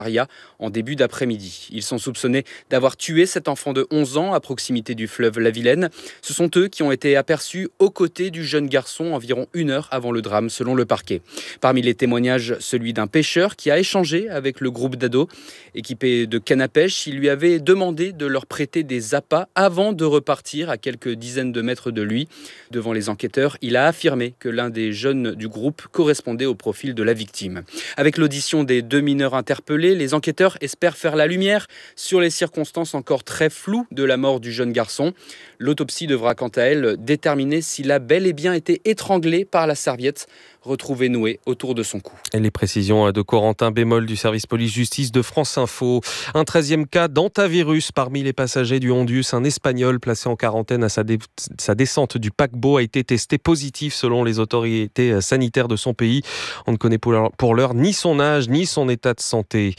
en début d'après-midi. Ils sont soupçonnés d'avoir tué cet enfant de 11 ans à proximité du fleuve la Vilaine. Ce sont eux qui ont été aperçus aux côtés du jeune garçon environ 1 heure avant le drame, selon le parquet. Parmi les témoignages, celui d'un pêcheur qui a échangé avec le groupe d'ados. Équipé de canne à pêche, il lui avait demandé de leur prêter des appâts avant de repartir à quelques dizaines de mètres de lui. Devant les enquêteurs, il a affirmé que l'un des jeunes du groupe correspondait au profil de la victime. Avec l'audition des 2 mineurs interpellés, les enquêteurs espèrent faire la lumière sur les circonstances encore très floues de la mort du jeune garçon. L'autopsie devra quant à elle déterminer s'il a bel et bien été étranglé par la serviette retrouvée nouée autour de son cou. Et les précisions de Corentin Bémol du service police-justice de France Info. Un 13e cas d'hantavirus parmi les passagers du Hondius. Un Espagnol placé en quarantaine à sa descente du paquebot a été testé positif selon les autorités sanitaires de son pays. On ne connaît pour l'heure ni son âge ni son état de santé.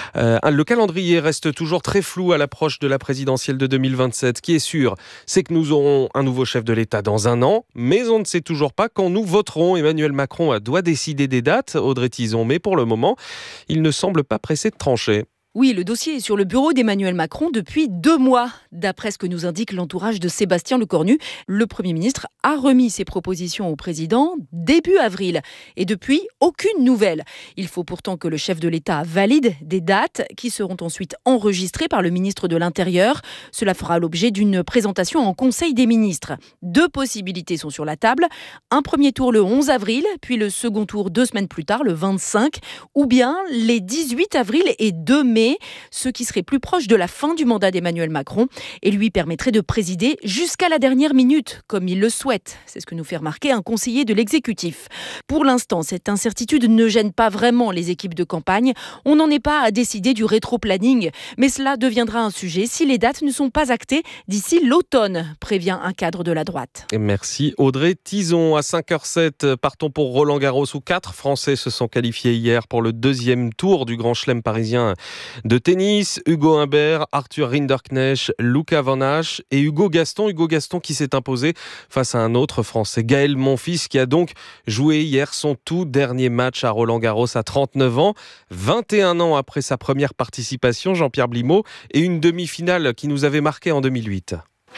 Le calendrier reste toujours très flou à l'approche de la présidentielle de 2027. Ce qui est sûr, c'est que nous aurons un nouveau chef de l'État dans 1 an, mais on ne sait toujours pas quand nous voterons. Emmanuel Macron doit décider des dates, Audrey Tizon, mais pour le moment, il ne semble pas pressé de trancher. Oui, le dossier est sur le bureau d'Emmanuel Macron depuis 2 mois. D'après ce que nous indique l'entourage de Sébastien Lecornu, le Premier ministre a remis ses propositions au président début avril. Et depuis, aucune nouvelle. Il faut pourtant que le chef de l'État valide des dates qui seront ensuite enregistrées par le ministre de l'Intérieur. Cela fera l'objet d'une présentation en Conseil des ministres. 2 possibilités sont sur la table. Un premier tour le 11 avril, puis le second tour 2 semaines plus tard, le 25, ou bien les 18 avril et 2 mai, ce qui serait plus proche de la fin du mandat d'Emmanuel Macron et lui permettrait de présider jusqu'à la dernière minute, comme il le souhaite. C'est ce que nous fait remarquer un conseiller de l'exécutif. Pour l'instant, cette incertitude ne gêne pas vraiment les équipes de campagne. On n'en est pas à décider du rétro-planning, mais cela deviendra un sujet si les dates ne sont pas actées d'ici l'automne, prévient un cadre de la droite. Merci Audrey Tizon. À 5h07, partons pour Roland-Garros où 4 Français se sont qualifiés hier pour le 2e tour du Grand Chelem parisien de tennis. Hugo Humbert, Arthur Rinderknecht, Luca Van Assche et Hugo Gaston. Hugo Gaston qui s'est imposé face à un autre Français, Gaël Monfils, qui a donc joué hier son tout dernier match à Roland-Garros à 39 ans. 21 ans après sa première participation, Jean-Pierre Blimaud, et une demi-finale qui nous avait marqué en 2008.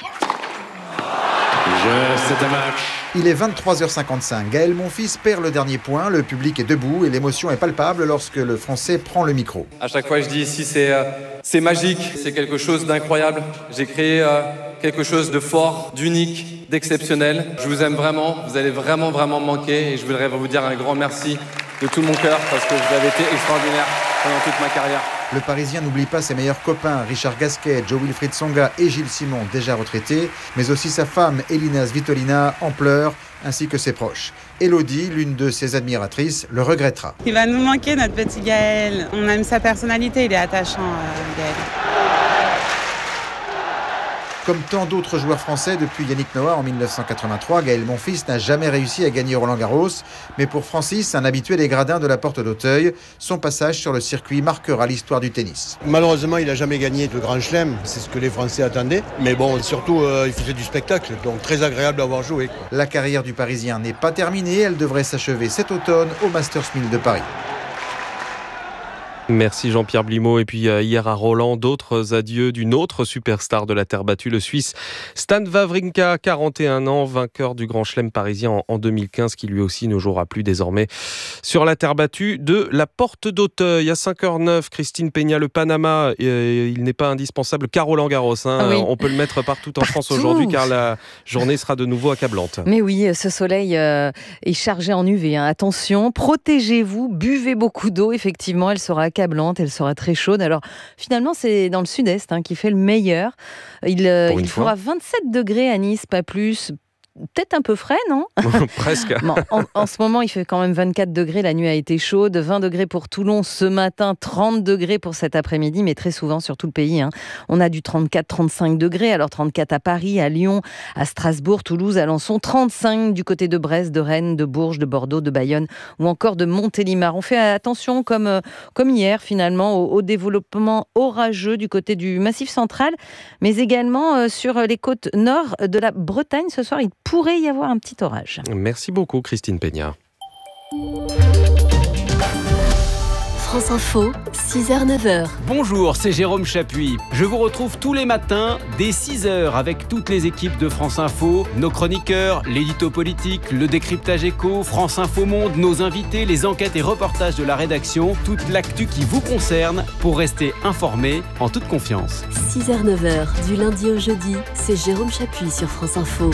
Il est 23h55. Gaël Monfils perd le dernier point. Le public est debout et l'émotion est palpable lorsque le Français prend le micro. À chaque fois, je dis ici, c'est magique, c'est quelque chose d'incroyable. J'ai créé quelque chose de fort, d'unique, d'exceptionnel. Je vous aime vraiment. Vous allez vraiment, vraiment me manquer. Et je voudrais vous dire un grand merci de tout mon cœur parce que vous avez été extraordinaire pendant toute ma carrière. Le Parisien n'oublie pas ses meilleurs copains, Richard Gasquet, Joe-Wilfried Tsonga et Gilles Simon, déjà retraités, mais aussi sa femme, Elina Svitolina, en pleurs, ainsi que ses proches. Élodie, l'une de ses admiratrices, le regrettera. Il va nous manquer, notre petit Gaël. On aime sa personnalité, il est attachant, Gaël. Comme tant d'autres joueurs français depuis Yannick Noah en 1983, Gaël Monfils n'a jamais réussi à gagner Roland-Garros. Mais pour Francis, un habitué des gradins de la Porte d'Auteuil, son passage sur le circuit marquera l'histoire du tennis. Malheureusement, il n'a jamais gagné de Grand Chelem, c'est ce que les Français attendaient. Mais bon, surtout, il faisait du spectacle, donc très agréable d'avoir joué. La carrière du Parisien n'est pas terminée, elle devrait s'achever cet automne au Masters 1000 de Paris. Merci Jean-Pierre Blimaud. Et puis hier à Roland, d'autres adieux d'une autre superstar de la terre battue, le Suisse Stan Wawrinka, 41 ans, vainqueur du Grand Chelem parisien en 2015, qui lui aussi ne jouera plus désormais sur la terre battue de la Porte d'Auteuil. À 5h09, Christine Peña, le Panama, il n'est pas indispensable qu'à Roland-Garros. Oui. On peut le mettre partout en France aujourd'hui car la journée sera de nouveau accablante. Mais oui, ce soleil est chargé en UV. Attention, protégez-vous, buvez beaucoup d'eau. Effectivement, elle sera accablante, elle sera très chaude. Alors finalement, c'est dans le sud-est qui fait le meilleur. Il fera 27 degrés à Nice, pas plus. Peut-être un peu frais, non ? Presque. Bon, en ce moment, il fait quand même 24 degrés. La nuit a été chaude. 20 degrés pour Toulon ce matin. 30 degrés pour cet après-midi. Mais très souvent sur tout le pays. On a du 34-35 degrés. Alors 34 à Paris, à Lyon, à Strasbourg, Toulouse, Alençon. 35 du côté de Brest, de Rennes, de Bourges, de Bordeaux, de Bayonne ou encore de Montélimar. On fait attention, comme hier finalement, au développement orageux du côté du Massif central. Mais également sur les côtes nord de la Bretagne. Ce soir, il pourrait y avoir un petit orage. Merci beaucoup Christine Peña. France Info, 6h-9h. Bonjour, c'est Jérôme Chapuis. Je vous retrouve tous les matins dès 6h avec toutes les équipes de France Info, nos chroniqueurs, l'édito politique, le décryptage éco, France Info Monde, nos invités, les enquêtes et reportages de la rédaction, toute l'actu qui vous concerne pour rester informé en toute confiance. 6h-9h, du lundi au jeudi, c'est Jérôme Chapuis sur France Info.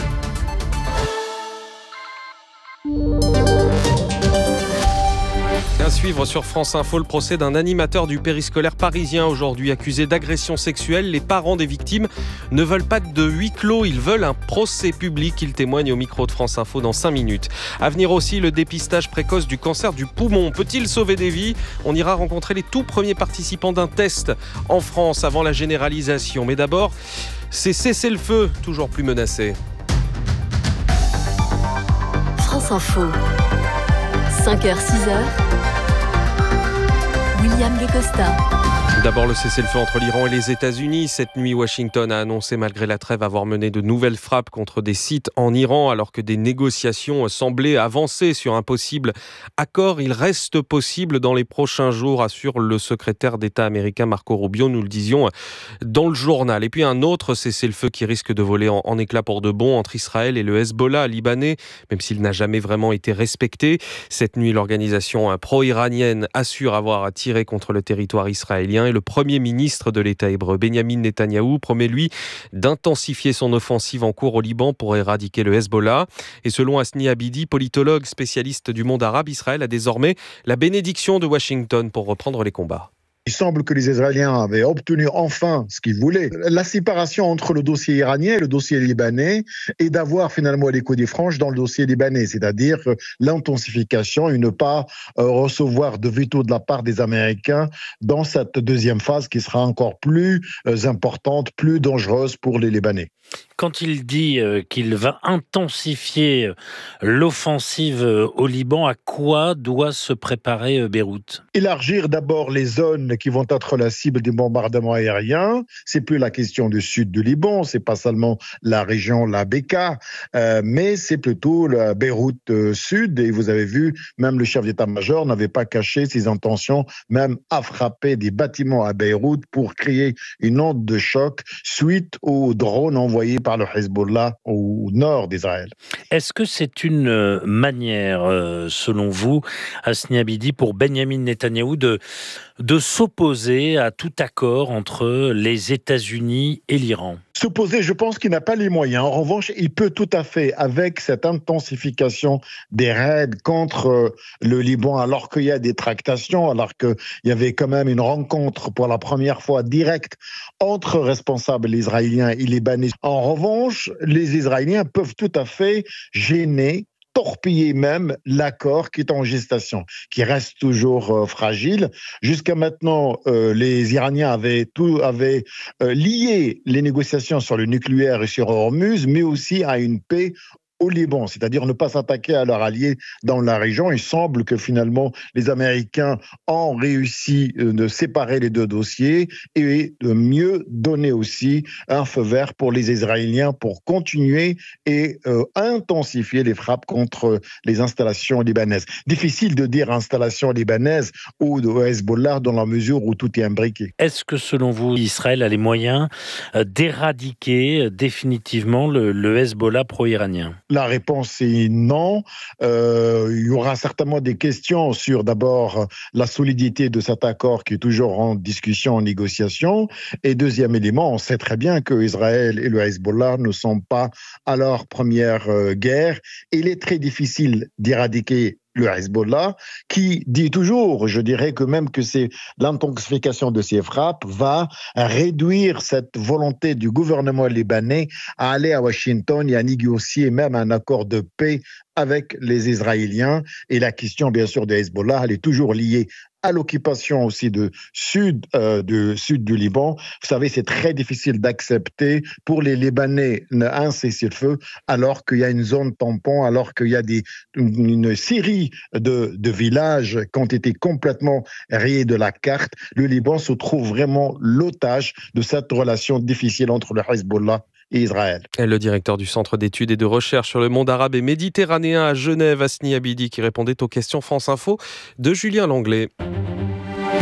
À suivre sur France Info, le procès d'un animateur du périscolaire parisien aujourd'hui accusé d'agression sexuelle. Les parents des victimes ne veulent pas de huis clos, ils veulent un procès public. Ils témoignent au micro de France Info dans 5 minutes. À venir aussi, le dépistage précoce du cancer du poumon. Peut-il sauver des vies ? On ira rencontrer les tout premiers participants d'un test en France avant la généralisation. Mais d'abord, c'est cessez-le-feu, toujours plus menacé. France Info, 5h, 6h. William Guécosta. D'abord, le cessez-le-feu entre l'Iran et les États-Unis. Cette nuit, Washington a annoncé, malgré la trêve, avoir mené de nouvelles frappes contre des sites en Iran, alors que des négociations semblaient avancer sur un possible accord. Il reste possible dans les prochains jours, assure le secrétaire d'État américain Marco Rubio. Nous le disions dans le journal. Et puis un autre cessez-le-feu qui risque de voler en éclats pour de bon entre Israël et le Hezbollah libanais, même s'il n'a jamais vraiment été respecté. Cette nuit, l'organisation pro-iranienne assure avoir tiré contre le territoire israélien. Et le Premier ministre de l'État hébreu, Benyamin Netanyahou, promet lui d'intensifier son offensive en cours au Liban pour éradiquer le Hezbollah. Et selon Hasni Abidi, politologue spécialiste du monde arabe, Israël a désormais la bénédiction de Washington pour reprendre les combats. Il semble que les Israéliens avaient obtenu enfin ce qu'ils voulaient. La séparation entre le dossier iranien et le dossier libanais et d'avoir finalement les coups des franges dans le dossier libanais, c'est-à-dire l'intensification et ne pas recevoir de veto de la part des Américains dans cette deuxième phase qui sera encore plus importante, plus dangereuse pour les Libanais. Quand il dit qu'il va intensifier l'offensive au Liban, à quoi doit se préparer Beyrouth ? Élargir d'abord les zones qui vont être la cible des bombardements aériens. C'est plus la question du sud du Liban, c'est pas seulement la région, la Beka, mais c'est plutôt la Beyrouth sud. Et vous avez vu, même le chef d'état-major n'avait pas caché ses intentions, même à frapper des bâtiments à Beyrouth pour créer une onde de choc suite aux drones envoyés par le Hezbollah au nord d'Israël. Est-ce que c'est une manière, selon vous, Hasni Abidi, pour Benyamin Netanyahou de s'opposer à tout accord entre les États-Unis et l'Iran ? S'opposer, je pense qu'il n'a pas les moyens. En revanche, il peut tout à fait, avec cette intensification des raids contre le Liban, alors qu'il y a des tractations, alors qu'il y avait quand même une rencontre pour la première fois directe entre responsables israéliens et libanais. En revanche, les Israéliens peuvent tout à fait gêner, torpiller même l'accord qui est en gestation, qui reste toujours fragile. Jusqu'à maintenant, les Iraniens avaient lié les négociations sur le nucléaire et sur Hormuz, mais aussi à une paix au Liban, c'est-à-dire ne pas s'attaquer à leurs alliés dans la région. Il semble que finalement les Américains ont réussi de séparer les deux dossiers et de mieux donner aussi un feu vert pour les Israéliens pour continuer et intensifier les frappes contre les installations libanaises. Difficile de dire installations libanaises ou de Hezbollah dans la mesure où tout est imbriqué. Est-ce que selon vous, Israël a les moyens d'éradiquer définitivement le Hezbollah pro-iranien ? La réponse est non. Il y aura certainement des questions sur d'abord la solidité de cet accord qui est toujours en discussion, en négociation. Et deuxième élément, on sait très bien que Israël et le Hezbollah ne sont pas à leur première guerre. Il est très difficile d'éradiquer le Hezbollah, qui dit toujours, je dirais que même que c'est l'intensification de ces frappes va réduire cette volonté du gouvernement libanais à aller à Washington et à négocier même un accord de paix avec les Israéliens. Et la question, bien sûr, de Hezbollah, elle est toujours liée à l'occupation aussi du sud du Liban. Vous savez, c'est très difficile d'accepter pour les Libanais un cessez-le-feu alors qu'il y a une zone tampon, alors qu'il y a une série de villages qui ont été complètement rayés de la carte. Le Liban se trouve vraiment l'otage de cette relation difficile entre le Hezbollah et Israël. Et le directeur du Centre d'études et de recherche sur le monde arabe et méditerranéen à Genève, Hasni Abidi, qui répondait aux questions France Info de Julien Langlais.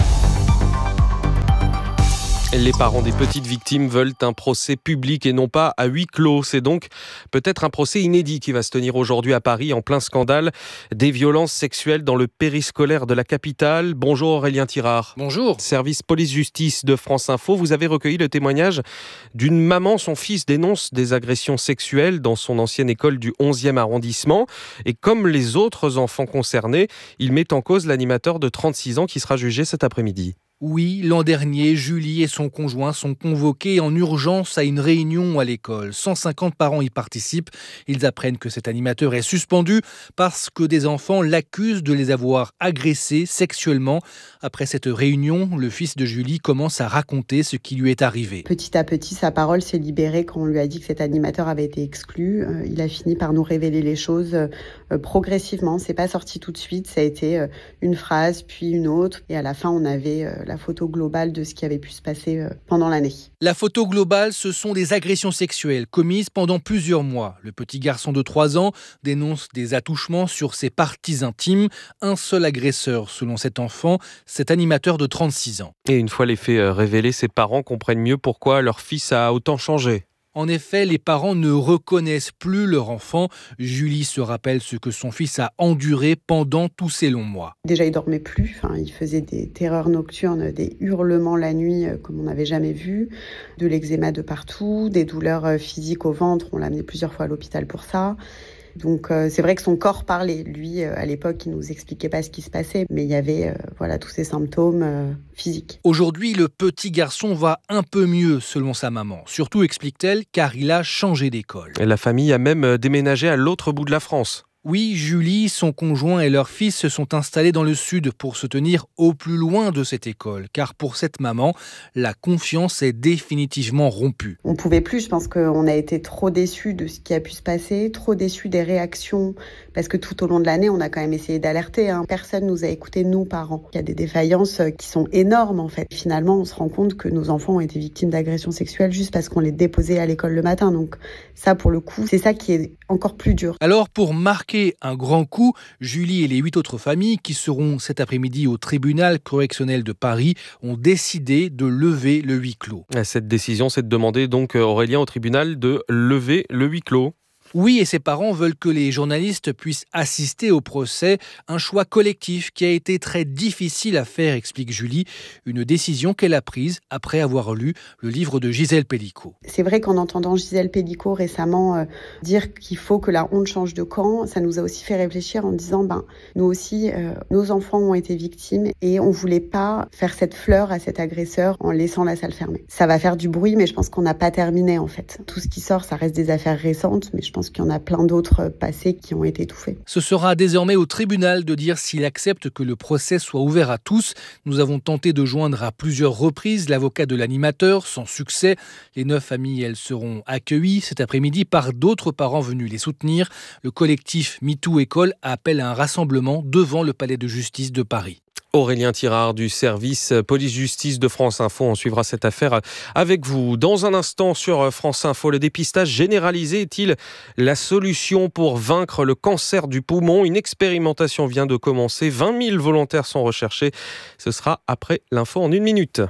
Les parents des petites victimes veulent un procès public et non pas à huis clos. C'est donc peut-être un procès inédit qui va se tenir aujourd'hui à Paris en plein scandale des violences sexuelles dans le périscolaire de la capitale. Bonjour Aurélien Tirard. Bonjour. Service police-justice de France Info. Vous avez recueilli le témoignage d'une maman. Son fils dénonce des agressions sexuelles dans son ancienne école du 11e arrondissement. Et comme les autres enfants concernés, il met en cause l'animateur de 36 ans qui sera jugé cet après-midi. Oui, l'an dernier, Julie et son conjoint sont convoqués en urgence à une réunion à l'école. 150 parents y participent. Ils apprennent que cet animateur est suspendu parce que des enfants l'accusent de les avoir agressés sexuellement. Après cette réunion, le fils de Julie commence à raconter ce qui lui est arrivé. Petit à petit, sa parole s'est libérée quand on lui a dit que cet animateur avait été exclu. Il a fini par nous révéler les choses progressivement. C'est pas sorti tout de suite. Ça a été une phrase, puis une autre. Et à la fin, on avait la photo globale de ce qui avait pu se passer pendant l'année. La photo globale, ce sont des agressions sexuelles commises pendant plusieurs mois. Le petit garçon de 3 ans dénonce des attouchements sur ses parties intimes. Un seul agresseur, selon cet enfant, cet animateur de 36 ans. Et une fois les faits révélés, ses parents comprennent mieux pourquoi leur fils a autant changé. En effet, les parents ne reconnaissent plus leur enfant. Julie se rappelle ce que son fils a enduré pendant tous ces longs mois. Déjà, il dormait plus. Il faisait des terreurs nocturnes, des hurlements la nuit comme on n'avait jamais vu, de l'eczéma de partout, des douleurs physiques au ventre. On l'a amené plusieurs fois à l'hôpital pour ça. Donc c'est vrai que son corps parlait. Lui, à l'époque, il nous expliquait pas ce qui se passait, mais il y avait tous ces symptômes physiques. Aujourd'hui, le petit garçon va un peu mieux, selon sa maman. Surtout, explique-t-elle, car il a changé d'école. Et la famille a même déménagé à l'autre bout de la France. Oui, Julie, son conjoint et leur fils se sont installés dans le sud pour se tenir au plus loin de cette école. Car pour cette maman, la confiance est définitivement rompue. On ne pouvait plus, je pense qu'on a été trop déçus de ce qui a pu se passer, trop déçus des réactions, parce que tout au long de l'année, on a quand même essayé d'alerter. Personne nous a écoutés, nous, parents. Il y a des défaillances qui sont énormes, en fait. Finalement, on se rend compte que nos enfants ont été victimes d'agressions sexuelles juste parce qu'on les déposait à l'école le matin. Donc ça, pour le coup, c'est ça qui est encore plus dur. Alors, pour marquer un grand coup, Julie et les 8 autres familles qui seront cet après-midi au tribunal correctionnel de Paris ont décidé de lever le huis clos. Cette décision, c'est de demander donc Aurélien au tribunal de lever le huis clos. Oui, et ses parents veulent que les journalistes puissent assister au procès, un choix collectif qui a été très difficile à faire, explique Julie, une décision qu'elle a prise après avoir lu le livre de Gisèle Pellicot. C'est vrai qu'en entendant Gisèle Pellicot récemment dire qu'il faut que la honte change de camp, ça nous a aussi fait réfléchir en disant nous aussi, nos enfants ont été victimes et on voulait pas faire cette fleur à cet agresseur en laissant la salle fermée. Ça va faire du bruit, mais je pense qu'on n'a pas terminé en fait. Tout ce qui sort, ça reste des affaires récentes, mais je pense qu'il y en a plein d'autres passés qui ont été étouffés. Ce sera désormais au tribunal de dire s'il accepte que le procès soit ouvert à tous. Nous avons tenté de joindre à plusieurs reprises l'avocat de l'animateur, sans succès. Les 9 familles, elles seront accueillies cet après-midi par d'autres parents venus les soutenir. Le collectif MeToo École appelle à un rassemblement devant le palais de justice de Paris. Aurélien Tirard du service police-justice de France Info. On suivra cette affaire avec vous. Dans un instant sur France Info, le dépistage généralisé est-il la solution pour vaincre le cancer du poumon ? Une expérimentation vient de commencer. 20 000 volontaires sont recherchés. Ce sera après l'info en 1 minute.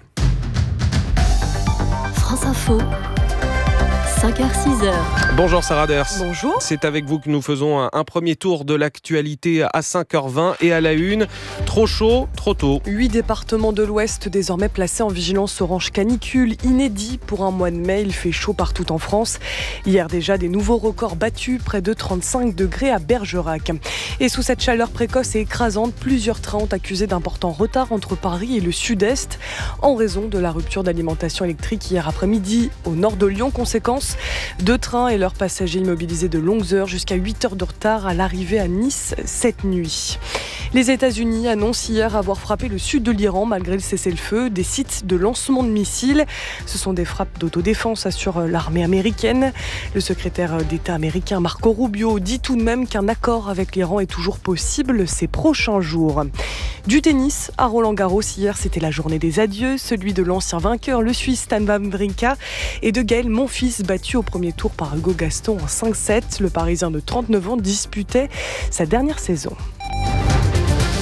France Info. 5h-6h. Bonjour Sarah Ders. Bonjour. C'est avec vous que nous faisons un premier tour de l'actualité à 5h20 et à la une. Trop chaud, trop tôt. 8 départements de l'Ouest désormais placés en vigilance orange canicule. Inédit pour un mois de mai, il fait chaud partout en France. Hier déjà, des nouveaux records battus, près de 35 degrés à Bergerac. Et sous cette chaleur précoce et écrasante, plusieurs trains ont accusé d'importants retards entre Paris et le sud-est en raison de la rupture d'alimentation électrique hier après-midi au nord de Lyon. Conséquence, 2 trains et leurs passagers immobilisés de longues heures jusqu'à 8 heures de retard à l'arrivée à Nice cette nuit. Les États-Unis annoncent hier avoir frappé le sud de l'Iran malgré le cessez-le-feu, des sites de lancement de missiles. Ce sont des frappes d'autodéfense, assure l'armée américaine. Le secrétaire d'État américain Marco Rubio dit tout de même qu'un accord avec l'Iran est toujours possible ces prochains jours. Du tennis à Roland-Garros, hier c'était la journée des adieux, celui de l'ancien vainqueur, le Suisse Stan Wawrinka, et de Gaël Monfils, battu au premier tour par Hugo Gaston en 5-7. Le Parisien de 39 ans disputait sa dernière saison.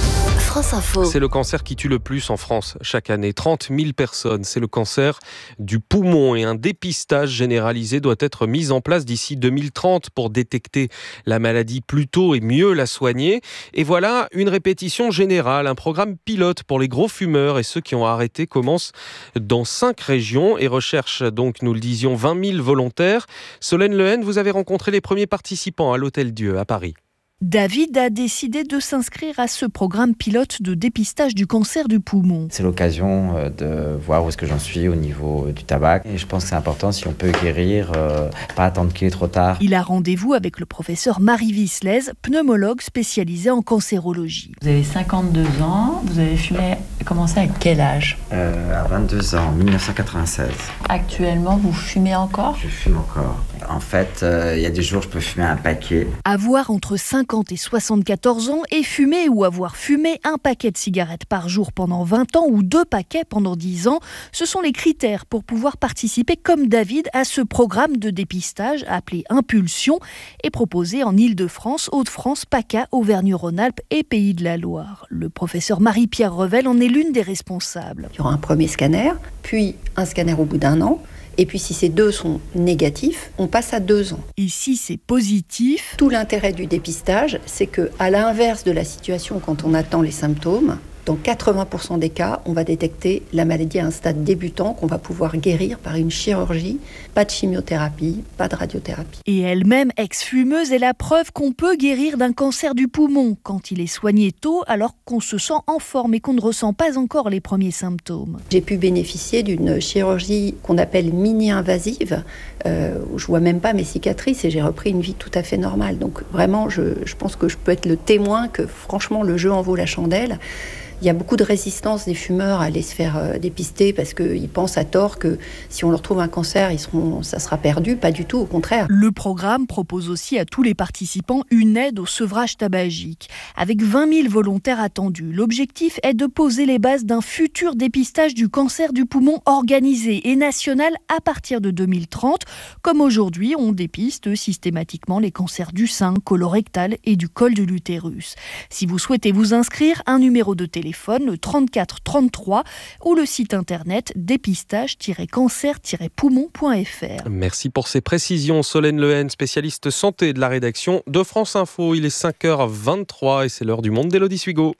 France Info. C'est le cancer qui tue le plus en France chaque année. 30 000 personnes. C'est le cancer du poumon et un dépistage généralisé doit être mis en place d'ici 2030 pour détecter la maladie plus tôt et mieux la soigner. Et voilà une répétition générale. Un programme pilote pour les gros fumeurs et ceux qui ont arrêté commence dans 5 régions et recherche donc, nous le disions, 20 000 volontaires. Solène Lehen, vous avez rencontré les premiers participants à l'Hôtel-Dieu à Paris. David a décidé de s'inscrire à ce programme pilote de dépistage du cancer du poumon. C'est l'occasion de voir où est-ce que j'en suis au niveau du tabac. Et je pense que c'est important, si on peut guérir, pas attendre qu'il est trop tard. Il a rendez-vous avec le professeur Marie Visslez, pneumologue spécialisée en cancérologie. Vous avez 52 ans, vous avez commencé à quel âge ? À 22 ans, 1996. Actuellement, vous fumez encore ? Je fume encore. En fait, il y a des jours, je peux fumer un paquet. Avoir entre 50 et 74 ans et fumer ou avoir fumé un paquet de cigarettes par jour pendant 20 ans ou 2 paquets pendant 10 ans, ce sont les critères pour pouvoir participer comme David à ce programme de dépistage appelé Impulsion et proposé en Île-de-France, Hauts-de-France, PACA, Auvergne-Rhône-Alpes et Pays de la Loire. Le professeur Marie-Pierre Revel en est l'une des responsables. Il y aura un premier scanner, puis un scanner au bout d'1 an. Et puis si ces 2 sont négatifs, on passe à 2 ans. Et si c'est positif ? Tout l'intérêt du dépistage, c'est qu'à l'inverse de la situation quand on attend les symptômes, dans 80% des cas, on va détecter la maladie à un stade débutant qu'on va pouvoir guérir par une chirurgie, pas de chimiothérapie, pas de radiothérapie. Et elle-même, ex-fumeuse, est la preuve qu'on peut guérir d'un cancer du poumon quand il est soigné tôt, alors qu'on se sent en forme et qu'on ne ressent pas encore les premiers symptômes. J'ai pu bénéficier d'une chirurgie qu'on appelle mini-invasive, où je vois même pas mes cicatrices et j'ai repris une vie tout à fait normale. Donc vraiment, je pense que je peux être le témoin que franchement, le jeu en vaut la chandelle. Il y a beaucoup de résistance des fumeurs à aller se faire dépister parce qu'ils pensent à tort que si on leur trouve un cancer, ça sera perdu. Pas du tout, au contraire. Le programme propose aussi à tous les participants une aide au sevrage tabagique. Avec 20 000 volontaires attendus, l'objectif est de poser les bases d'un futur dépistage du cancer du poumon organisé et national à partir de 2030. Comme aujourd'hui, on dépiste systématiquement les cancers du sein, colorectal et du col de l'utérus. Si vous souhaitez vous inscrire, un numéro de téléphone, le 34 33 ou le site internet dépistage-cancer-poumon.fr. Merci pour ces précisions. Solène Lehen, spécialiste santé de la rédaction de France Info. Il est 5h23 et c'est l'heure du monde d'Élodie Suigo.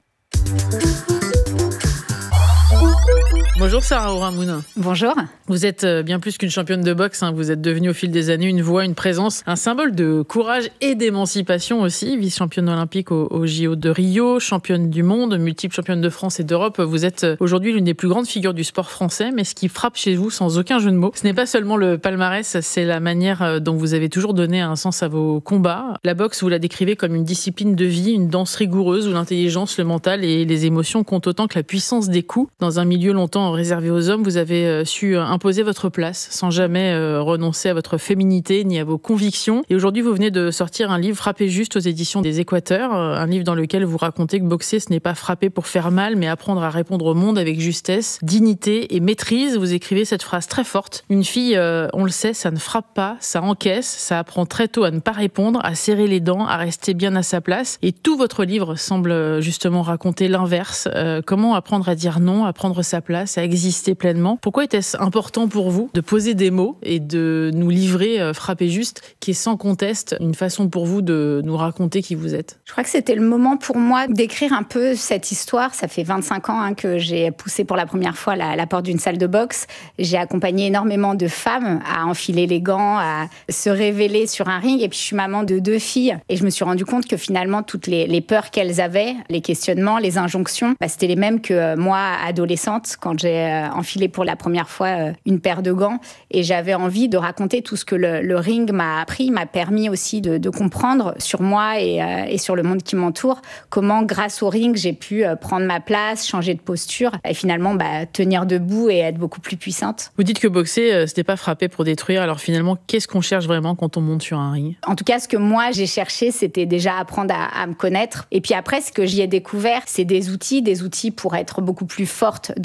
Bonjour Sarah Oramune. Bonjour. Vous êtes bien plus qu'une championne de boxe, Vous êtes devenue au fil des années une voix, une présence, un symbole de courage et d'émancipation aussi. Vice-championne olympique au JO de Rio, championne du monde, multiple championne de France et d'Europe. Vous êtes aujourd'hui l'une des plus grandes figures du sport français. Mais ce qui frappe chez vous, sans aucun jeu de mots, ce n'est pas seulement le palmarès, c'est la manière dont vous avez toujours donné un sens à vos combats. La boxe, vous la décrivez comme une discipline de vie, une danse rigoureuse où l'intelligence, le mental et les émotions comptent autant que la puissance des coups. Dans un milieu longtemps réservé aux hommes, vous avez su imposer votre place sans jamais renoncer à votre féminité ni à vos convictions. Et aujourd'hui, vous venez de sortir un livre Frapper juste aux éditions des Équateurs, un livre dans lequel vous racontez que boxer, ce n'est pas frapper pour faire mal, mais apprendre à répondre au monde avec justesse, dignité et maîtrise. Vous écrivez cette phrase très forte. Une fille, on le sait, ça ne frappe pas, ça encaisse, ça apprend très tôt à ne pas répondre, à serrer les dents, à rester bien à sa place. Et tout votre livre semble justement raconter l'inverse. Comment apprendre à dire non, à prendre sa place, à exister pleinement. Pourquoi était-ce important pour vous de poser des mots et de nous livrer Frapper juste, qui est sans conteste une façon pour vous de nous raconter qui vous êtes ? Je crois que c'était le moment pour moi d'écrire un peu cette histoire. Ça fait 25 ans que j'ai poussé pour la première fois la porte d'une salle de boxe. J'ai accompagné énormément de femmes à enfiler les gants, à se révéler sur un ring. Et puis je suis maman de 2 filles. Et je me suis rendu compte que finalement, toutes les peurs qu'elles avaient, les questionnements, les injonctions, c'était les mêmes que moi, adolescente, quand j'ai enfilé pour la première fois une paire de gants. Et j'avais envie de raconter tout ce que le ring m'a appris, m'a permis aussi de comprendre sur moi et sur le monde qui m'entoure, comment grâce au ring j'ai pu prendre ma place, changer de posture et finalement tenir debout et être beaucoup plus puissante. Vous dites que boxer, c'était pas frapper pour détruire. Alors finalement, qu'est-ce qu'on cherche vraiment quand on monte sur un ring ? En tout cas, ce que moi j'ai cherché, c'était déjà apprendre à me connaître. Et puis après, ce que j'y ai découvert, c'est des outils pour être beaucoup plus forte dans ma tête,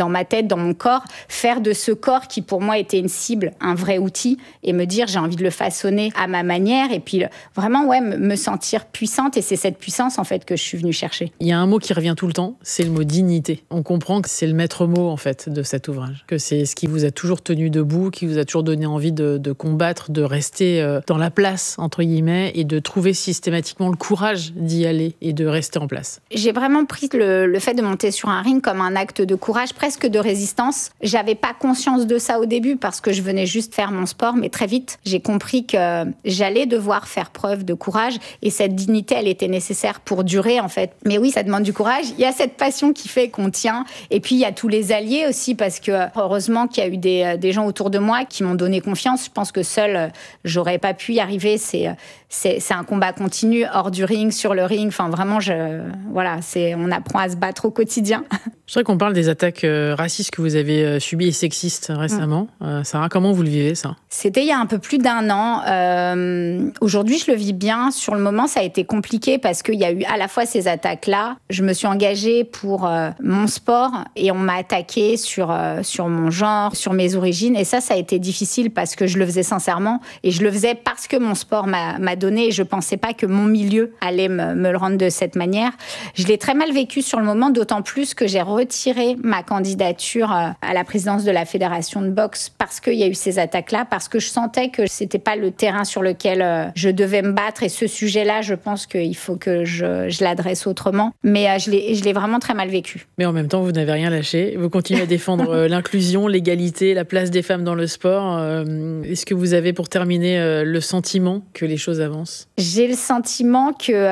dans mon corps, faire de ce corps qui pour moi était une cible, un vrai outil, et me dire j'ai envie de le façonner à ma manière, et puis vraiment me sentir puissante, et c'est cette puissance en fait que je suis venue chercher. Il y a un mot qui revient tout le temps, c'est le mot dignité. On comprend que c'est le maître mot en fait de cet ouvrage, que c'est ce qui vous a toujours tenu debout, qui vous a toujours donné envie de combattre, de rester dans la place entre guillemets, et de trouver systématiquement le courage d'y aller et de rester en place. J'ai vraiment pris le fait de monter sur un ring comme un acte de courage, presque de résistance. J'avais pas conscience de ça au début parce que je venais juste faire mon sport, mais très vite, j'ai compris que j'allais devoir faire preuve de courage, et cette dignité, elle était nécessaire pour durer en fait. Mais oui, ça demande du courage. Il y a cette passion qui fait qu'on tient, et puis il y a tous les alliés aussi, parce que heureusement qu'il y a eu des gens autour de moi qui m'ont donné confiance. Je pense que seule, j'aurais pas pu y arriver. C'est un combat continu, hors du ring, sur le ring. Enfin, vraiment, on apprend à se battre au quotidien. Je voudrais qu'on parle des attaques racistes que vous avez subies et sexistes récemment. Sarah, comment vous le vivez, ça ? C'était il y a un peu plus d'1 an. Aujourd'hui, je le vis bien. Sur le moment, ça a été compliqué parce qu'il y a eu à la fois ces attaques-là. Je me suis engagée pour mon sport et on m'a attaqué sur mon genre, sur mes origines. Et ça a été difficile parce que je le faisais sincèrement et je le faisais parce que mon sport m'a donné, et je pensais pas que mon milieu allait me le rendre de cette manière. Je l'ai très mal vécu sur le moment, d'autant plus que j'ai retiré ma candidature à la présidence de la fédération de boxe parce qu'il y a eu ces attaques-là, parce que je sentais que c'était pas le terrain sur lequel je devais me battre, et ce sujet-là, je pense qu'il faut que je l'adresse autrement. Mais je l'ai vraiment très mal vécu. Mais en même temps, vous n'avez rien lâché. Vous continuez à défendre l'inclusion, l'égalité, la place des femmes dans le sport. Est-ce que vous avez, pour terminer, le sentiment que les choses avancent ? J'ai le sentiment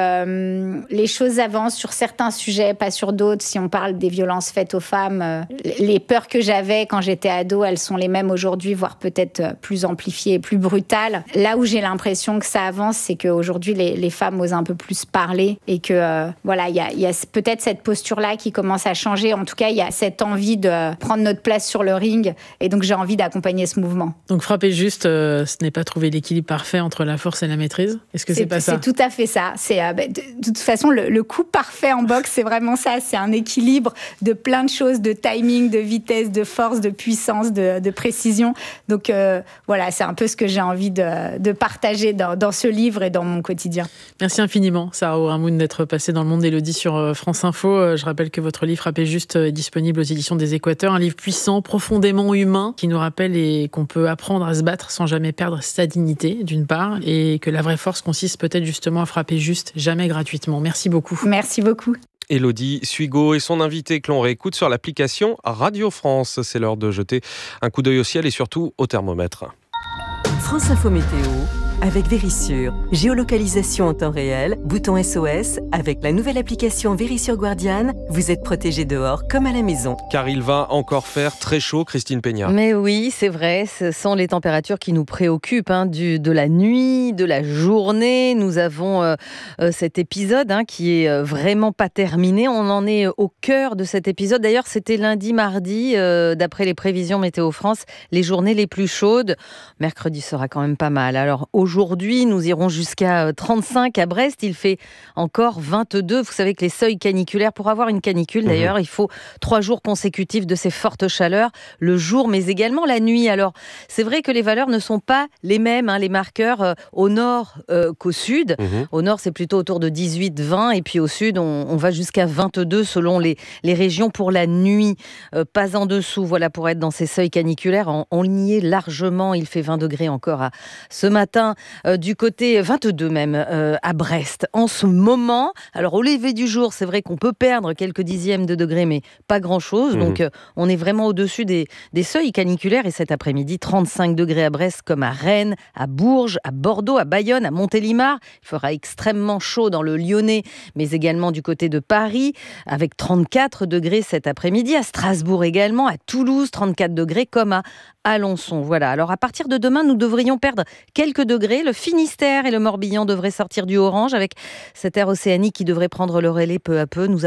que les choses avancent sur certains sujets, pas sur d'autres. Si on parle des violences faites aux femmes, les peurs que j'avais quand j'étais ado, elles sont les mêmes aujourd'hui, voire peut-être plus amplifiées, plus brutales. Là où j'ai l'impression que ça avance, c'est qu'aujourd'hui, les femmes osent un peu plus parler, et que il y a peut-être cette posture-là qui commence à changer. En tout cas, il y a cette envie de prendre notre place sur le ring, et donc j'ai envie d'accompagner ce mouvement. Donc frapper juste, ce n'est pas trouver l'équilibre parfait entre la force et la maîtrise. Est-ce que c'est pas ça ? C'est tout à fait ça. C'est de toute façon le coup parfait en boxe, c'est vraiment ça. C'est un équilibre de plein de choses, de timing, de vitesse, de force, de puissance, de précision. Donc c'est un peu ce que j'ai envie de partager dans ce livre et dans mon quotidien. Merci infiniment, Sarah Ourahmoune, d'être passée dans le monde d'Élodie sur France Info. Je rappelle que votre livre Frapper juste est disponible aux éditions des Équateurs, un livre puissant, profondément humain, qui nous rappelle qu'on peut apprendre à se battre sans jamais perdre sa dignité, d'une part, et que la vraie force consiste peut-être justement à frapper juste, jamais gratuitement. Merci beaucoup. Merci beaucoup. Élodie Suigo et son invité que l'on réécoute sur l'application Radio France. C'est l'heure de jeter un coup d'œil au ciel et surtout au thermomètre. France Info Météo avec Vérissure. Géolocalisation en temps réel, bouton SOS. Avec la nouvelle application Vérissure Guardian, vous êtes protégé dehors comme à la maison. Car il va encore faire très chaud, Christine Peña. Mais oui, c'est vrai, ce sont les températures qui nous préoccupent, de la nuit, de la journée. Nous avons cet épisode qui est vraiment pas terminé. On en est au cœur de cet épisode. D'ailleurs, c'était lundi, mardi, d'après les prévisions Météo France, les journées les plus chaudes. Mercredi sera quand même pas mal. Alors aujourd'hui, nous irons jusqu'à 35 à Brest. Il fait encore 22. Vous savez que les seuils caniculaires, pour avoir une canicule d'ailleurs, il faut 3 jours consécutifs de ces fortes chaleurs, le jour mais également la nuit. Alors c'est vrai que les valeurs ne sont pas les mêmes, les marqueurs au nord qu'au sud. Au nord, c'est plutôt autour de 18-20 et puis au sud, on va jusqu'à 22 selon les régions pour la nuit. Pas en dessous, voilà, pour être dans ces seuils caniculaires. On y est largement. Il fait 20 degrés encore ce matin. Du côté 22 même à Brest en ce moment. Alors au lever du jour, c'est vrai qu'on peut perdre quelques dixièmes de degrés, mais pas grand-chose. Donc on est vraiment au-dessus des seuils caniculaires. Et cet après-midi, 35 degrés à Brest comme à Rennes, à Bourges, à Bordeaux, à Bayonne, à Montélimar. Il fera extrêmement chaud dans le Lyonnais, mais également du côté de Paris, avec 34 degrés cet après-midi. À Strasbourg également, à Toulouse, 34 degrés comme à Alençon. Voilà. Alors à partir de demain, nous devrions perdre quelques degrés. Le Finistère et le Morbihan devraient sortir du orange avec cette aire océanique qui devrait prendre le relais peu à peu. Nous allons perdre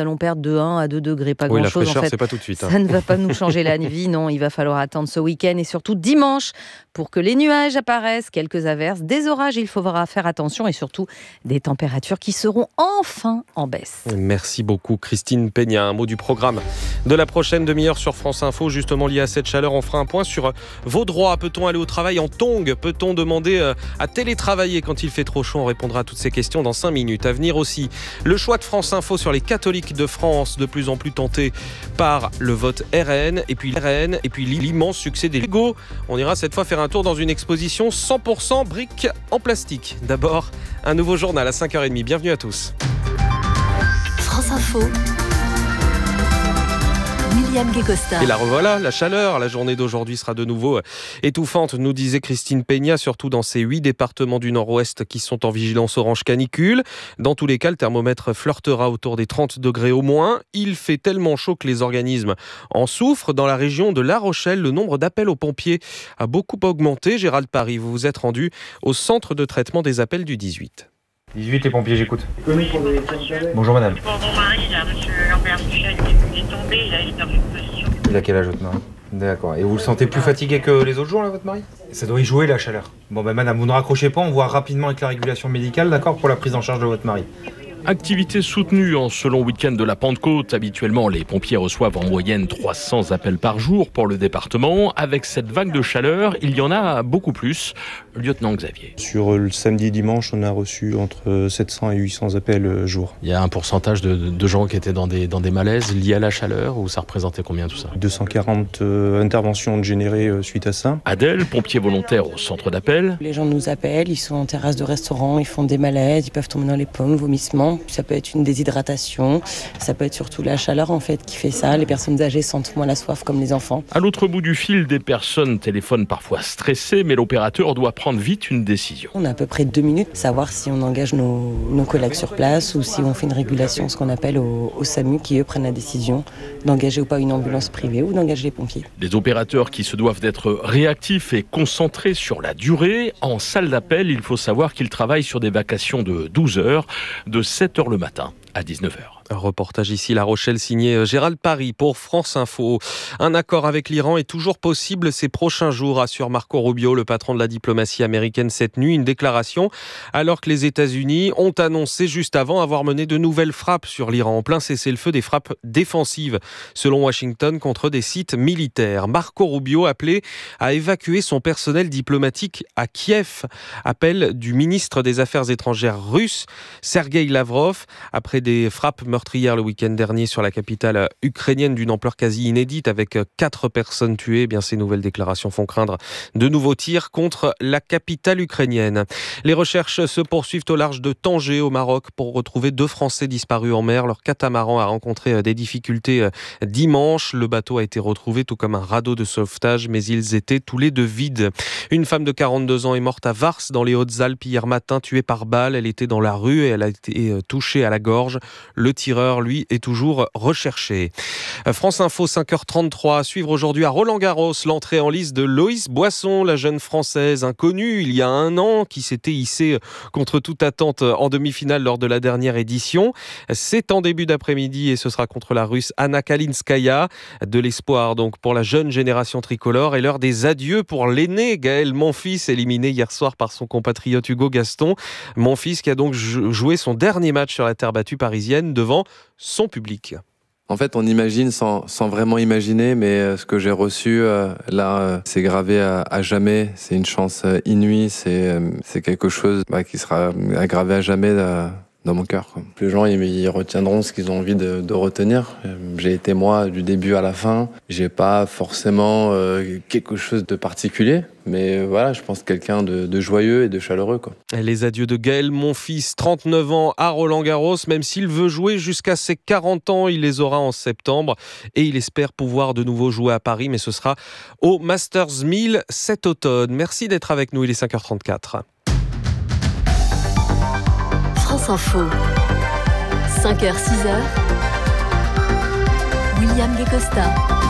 de 1 à 2 degrés, pas Oui, grand-chose. la fraîcheur, en fait. c'est pas tout de suite. Ça ne va pas nous changer la vie, non. Il va falloir attendre ce week-end et surtout dimanche pour que les nuages apparaissent, quelques averses, des orages, il faudra faire attention et surtout des températures qui seront enfin en baisse. Merci beaucoup Christine Peña. Un mot du programme de la prochaine demi-heure sur France Info, justement lié à cette chaleur. On fera un point sur vos droits. Peut-on aller au travail en tongs ? Peut-on demander à télétravailler quand il fait trop chaud ? On répondra à toutes ces questions dans 5 minutes. À venir aussi, le choix de France Info sur les catholiques de France, de plus en plus tentés par le vote RN, et puis l'immense succès des Lego. On ira cette fois faire un tour dans une exposition 100% briques en plastique. D'abord, un nouveau journal à 5h30. Bienvenue à tous. France Info. William Guécosta. Et la revoilà, la chaleur. La journée d'aujourd'hui sera de nouveau étouffante, nous disait Christine Peña, surtout dans ces 8 départements du Nord-Ouest qui sont en vigilance orange canicule. Dans tous les cas, le thermomètre flirtera autour des 30 degrés au moins. Il fait tellement chaud que les organismes en souffrent. Dans la région de La Rochelle, le nombre d'appels aux pompiers a beaucoup augmenté. Gérald Paris, vous vous êtes rendu au centre de traitement des appels du 18. 18, les pompiers, j'écoute. Bonjour madame. Pour mon mari, là, monsieur Lambert Michel, il est tombé, il a été dans une position. Il a quel âge votre mari? D'accord. Et vous le sentez plus fatigué que les autres jours là, votre mari? Ça doit y jouer la chaleur. Bon ben madame, vous ne raccrochez pas, on voit rapidement avec la régulation médicale, d'accord, pour la prise en charge de votre mari. Activité soutenue en ce long week-end de la Pentecôte. Habituellement, les pompiers reçoivent en moyenne 300 appels par jour pour le département. Avec cette vague de chaleur, il y en a beaucoup plus. Lieutenant Xavier. Sur le samedi et dimanche, on a reçu entre 700 et 800 appels jour. Il y a un pourcentage de gens qui étaient dans des malaises liés à la chaleur, ou ça représentait combien tout ça? 240 interventions générées suite à ça. Adèle, pompier volontaire au centre d'appel. Les gens nous appellent, ils sont en terrasse de restaurant, ils font des malaises, ils peuvent tomber dans les pommes, vomissements. Ça peut être une déshydratation, ça peut être surtout la chaleur en fait qui fait ça. Les personnes âgées sentent moins la soif comme les enfants. À l'autre bout du fil, des personnes téléphonent parfois stressées, mais l'opérateur doit prendre vite une décision. On a à peu près 2 minutes, savoir si on engage nos collègues sur place ou si on fait une régulation, ce qu'on appelle au SAMU, qui eux prennent la décision d'engager ou pas une ambulance privée ou d'engager les pompiers. Des opérateurs qui se doivent d'être réactifs et concentrés sur la durée. En salle d'appel, il faut savoir qu'ils travaillent sur des vacations de 12 heures, de 7 heures le matin à 19h. Un reportage ici, La Rochelle, signé Gérald Paris pour France Info. Un accord avec l'Iran est toujours possible ces prochains jours, assure Marco Rubio, le patron de la diplomatie américaine cette nuit. Une déclaration alors que les États-Unis ont annoncé juste avant avoir mené de nouvelles frappes sur l'Iran, en plein cessez-le-feu, des frappes défensives, selon Washington, contre des sites militaires. Marco Rubio appelé à évacuer son personnel diplomatique à Kiev. Appel du ministre des Affaires étrangères russe, Sergueï Lavrov, après des frappes meurtrière le week-end dernier sur la capitale ukrainienne d'une ampleur quasi inédite avec 4 personnes tuées. Eh bien, ces nouvelles déclarations font craindre de nouveaux tirs contre la capitale ukrainienne. Les recherches se poursuivent au large de Tanger au Maroc pour retrouver 2 Français disparus en mer. Leur catamaran a rencontré des difficultés dimanche. Le bateau a été retrouvé tout comme un radeau de sauvetage, mais ils étaient tous les 2 vides. Une femme de 42 ans est morte à Vars dans les Hautes-Alpes hier matin, tuée par balle. Elle était dans la rue et elle a été touchée à la gorge. Le tireur, lui, est toujours recherché. France Info, 5h33. À suivre aujourd'hui à Roland-Garros, l'entrée en lice de Loïs Boisson, la jeune Française inconnue il y a 1 an, qui s'était hissée contre toute attente en demi-finale lors de la dernière édition. C'est en début d'après-midi et ce sera contre la Russe Anna Kalinskaya. De l'espoir donc pour la jeune génération tricolore et l'heure des adieux pour l'aîné Gaël Monfils, éliminé hier soir par son compatriote Hugo Gaston. Monfils qui a donc joué son dernier match sur la terre battue parisienne devant son public. En fait, on imagine sans vraiment imaginer, mais ce que j'ai reçu, là, c'est gravé à jamais. C'est une chance inouïe, c'est quelque chose qui sera gravé à jamais dans mon cœur. Les gens, ils retiendront ce qu'ils ont envie de retenir. J'ai été moi du début à la fin. J'ai pas forcément quelque chose de particulier, mais voilà, je pense quelqu'un de joyeux et de chaleureux, quoi. Les adieux de Gaël Monfils, 39 ans à Roland-Garros. Même s'il veut jouer jusqu'à ses 40 ans, il les aura en septembre et il espère pouvoir de nouveau jouer à Paris, mais ce sera au Masters 1000 cet automne. Merci d'être avec nous, il est 5h34. France Info, 5h, 6h, William Guécosta.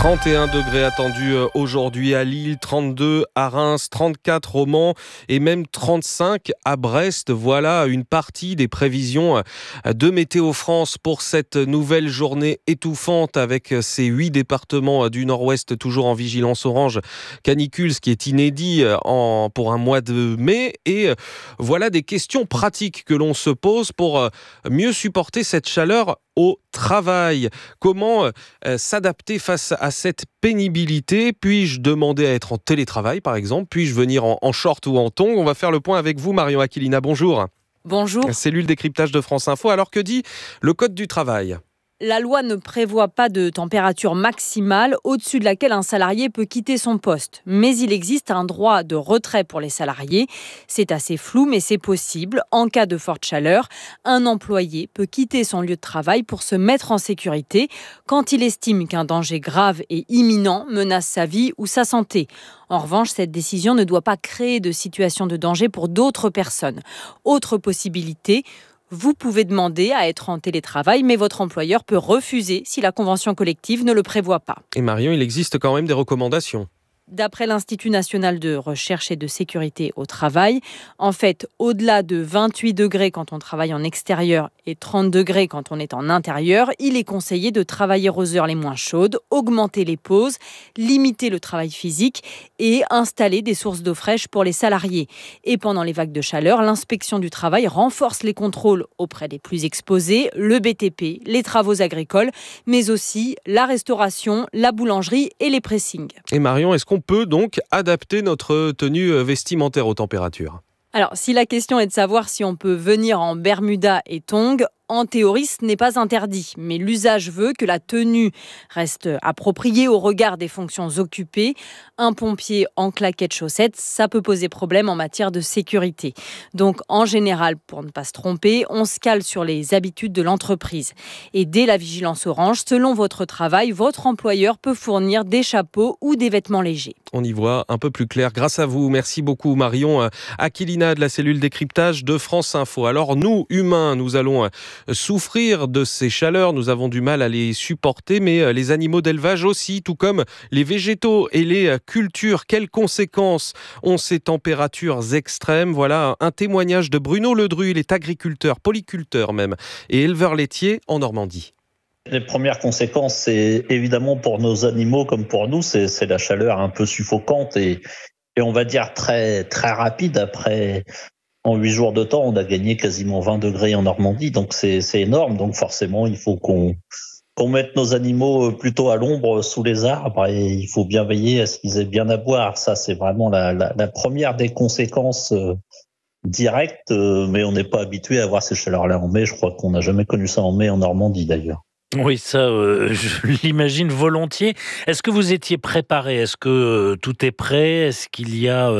31 degrés attendus aujourd'hui à Lille, 32 à Reims, 34 au Mans et même 35 à Brest. Voilà une partie des prévisions de Météo France pour cette nouvelle journée étouffante avec ces 8 départements du Nord-Ouest toujours en vigilance orange canicule, ce qui est inédit pour un mois de mai. Et voilà des questions pratiques que l'on se pose pour mieux supporter cette chaleur au travail. Comment s'adapter face à cette pénibilité? Puis-je demander à être en télétravail, par exemple? Puis-je venir en short ou en tongs? On va faire le point avec vous, Marion Aquilina. Bonjour. Bonjour. Cellule décryptage de France Info. Alors, que dit le Code du travail ? La loi ne prévoit pas de température maximale au-dessus de laquelle un salarié peut quitter son poste. Mais il existe un droit de retrait pour les salariés. C'est assez flou, mais c'est possible. En cas de forte chaleur, un employé peut quitter son lieu de travail pour se mettre en sécurité quand il estime qu'un danger grave et imminent menace sa vie ou sa santé. En revanche, cette décision ne doit pas créer de situation de danger pour d'autres personnes. Autre possibilité, vous pouvez demander à être en télétravail, mais votre employeur peut refuser si la convention collective ne le prévoit pas. Et Marion, il existe quand même des recommandations. D'après l'Institut national de recherche et de sécurité au travail, en fait, au-delà de 28 degrés quand on travaille en extérieur et 30 degrés quand on est en intérieur, il est conseillé de travailler aux heures les moins chaudes, augmenter les pauses, limiter le travail physique et installer des sources d'eau fraîche pour les salariés. Et pendant les vagues de chaleur, l'inspection du travail renforce les contrôles auprès des plus exposés, le BTP, les travaux agricoles, mais aussi la restauration, la boulangerie et les pressings. Et Marion, est-ce qu'on peut donc adapter notre tenue vestimentaire aux températures ? Alors, si la question est de savoir si on peut venir en Bermuda et tongs, en théorie, ce n'est pas interdit. Mais l'usage veut que la tenue reste appropriée au regard des fonctions occupées. Un pompier en claquettes chaussettes, ça peut poser problème en matière de sécurité. Donc, en général, pour ne pas se tromper, on se cale sur les habitudes de l'entreprise. Et dès la vigilance orange, selon votre travail, votre employeur peut fournir des chapeaux ou des vêtements légers. On y voit un peu plus clair grâce à vous. Merci beaucoup Marion Aquilina de la cellule décryptage de France Info. Alors nous, humains, nous allons souffrir de ces chaleurs, nous avons du mal à les supporter, mais les animaux d'élevage aussi, tout comme les végétaux et les cultures. Quelles conséquences ont ces températures extrêmes? Voilà un témoignage de Bruno Ledru, il est agriculteur, polyculteur même, et éleveur laitier en Normandie. Les premières conséquences, c'est évidemment pour nos animaux comme pour nous, c'est la chaleur un peu suffocante et on va dire très, très rapide. Après, en 8 jours de temps, on a gagné quasiment 20 degrés en Normandie, donc c'est énorme. Donc forcément, il faut qu'on mette nos animaux plutôt à l'ombre sous les arbres et il faut bien veiller à ce qu'ils aient bien à boire. Ça, c'est vraiment la première des conséquences directes, mais on n'est pas habitué à voir ces chaleurs-là en mai. Je crois qu'on n'a jamais connu ça en mai en Normandie d'ailleurs. Oui, ça, je l'imagine volontiers. Est-ce que vous étiez préparé? Est-ce que tout est prêt? Est-ce qu'il y a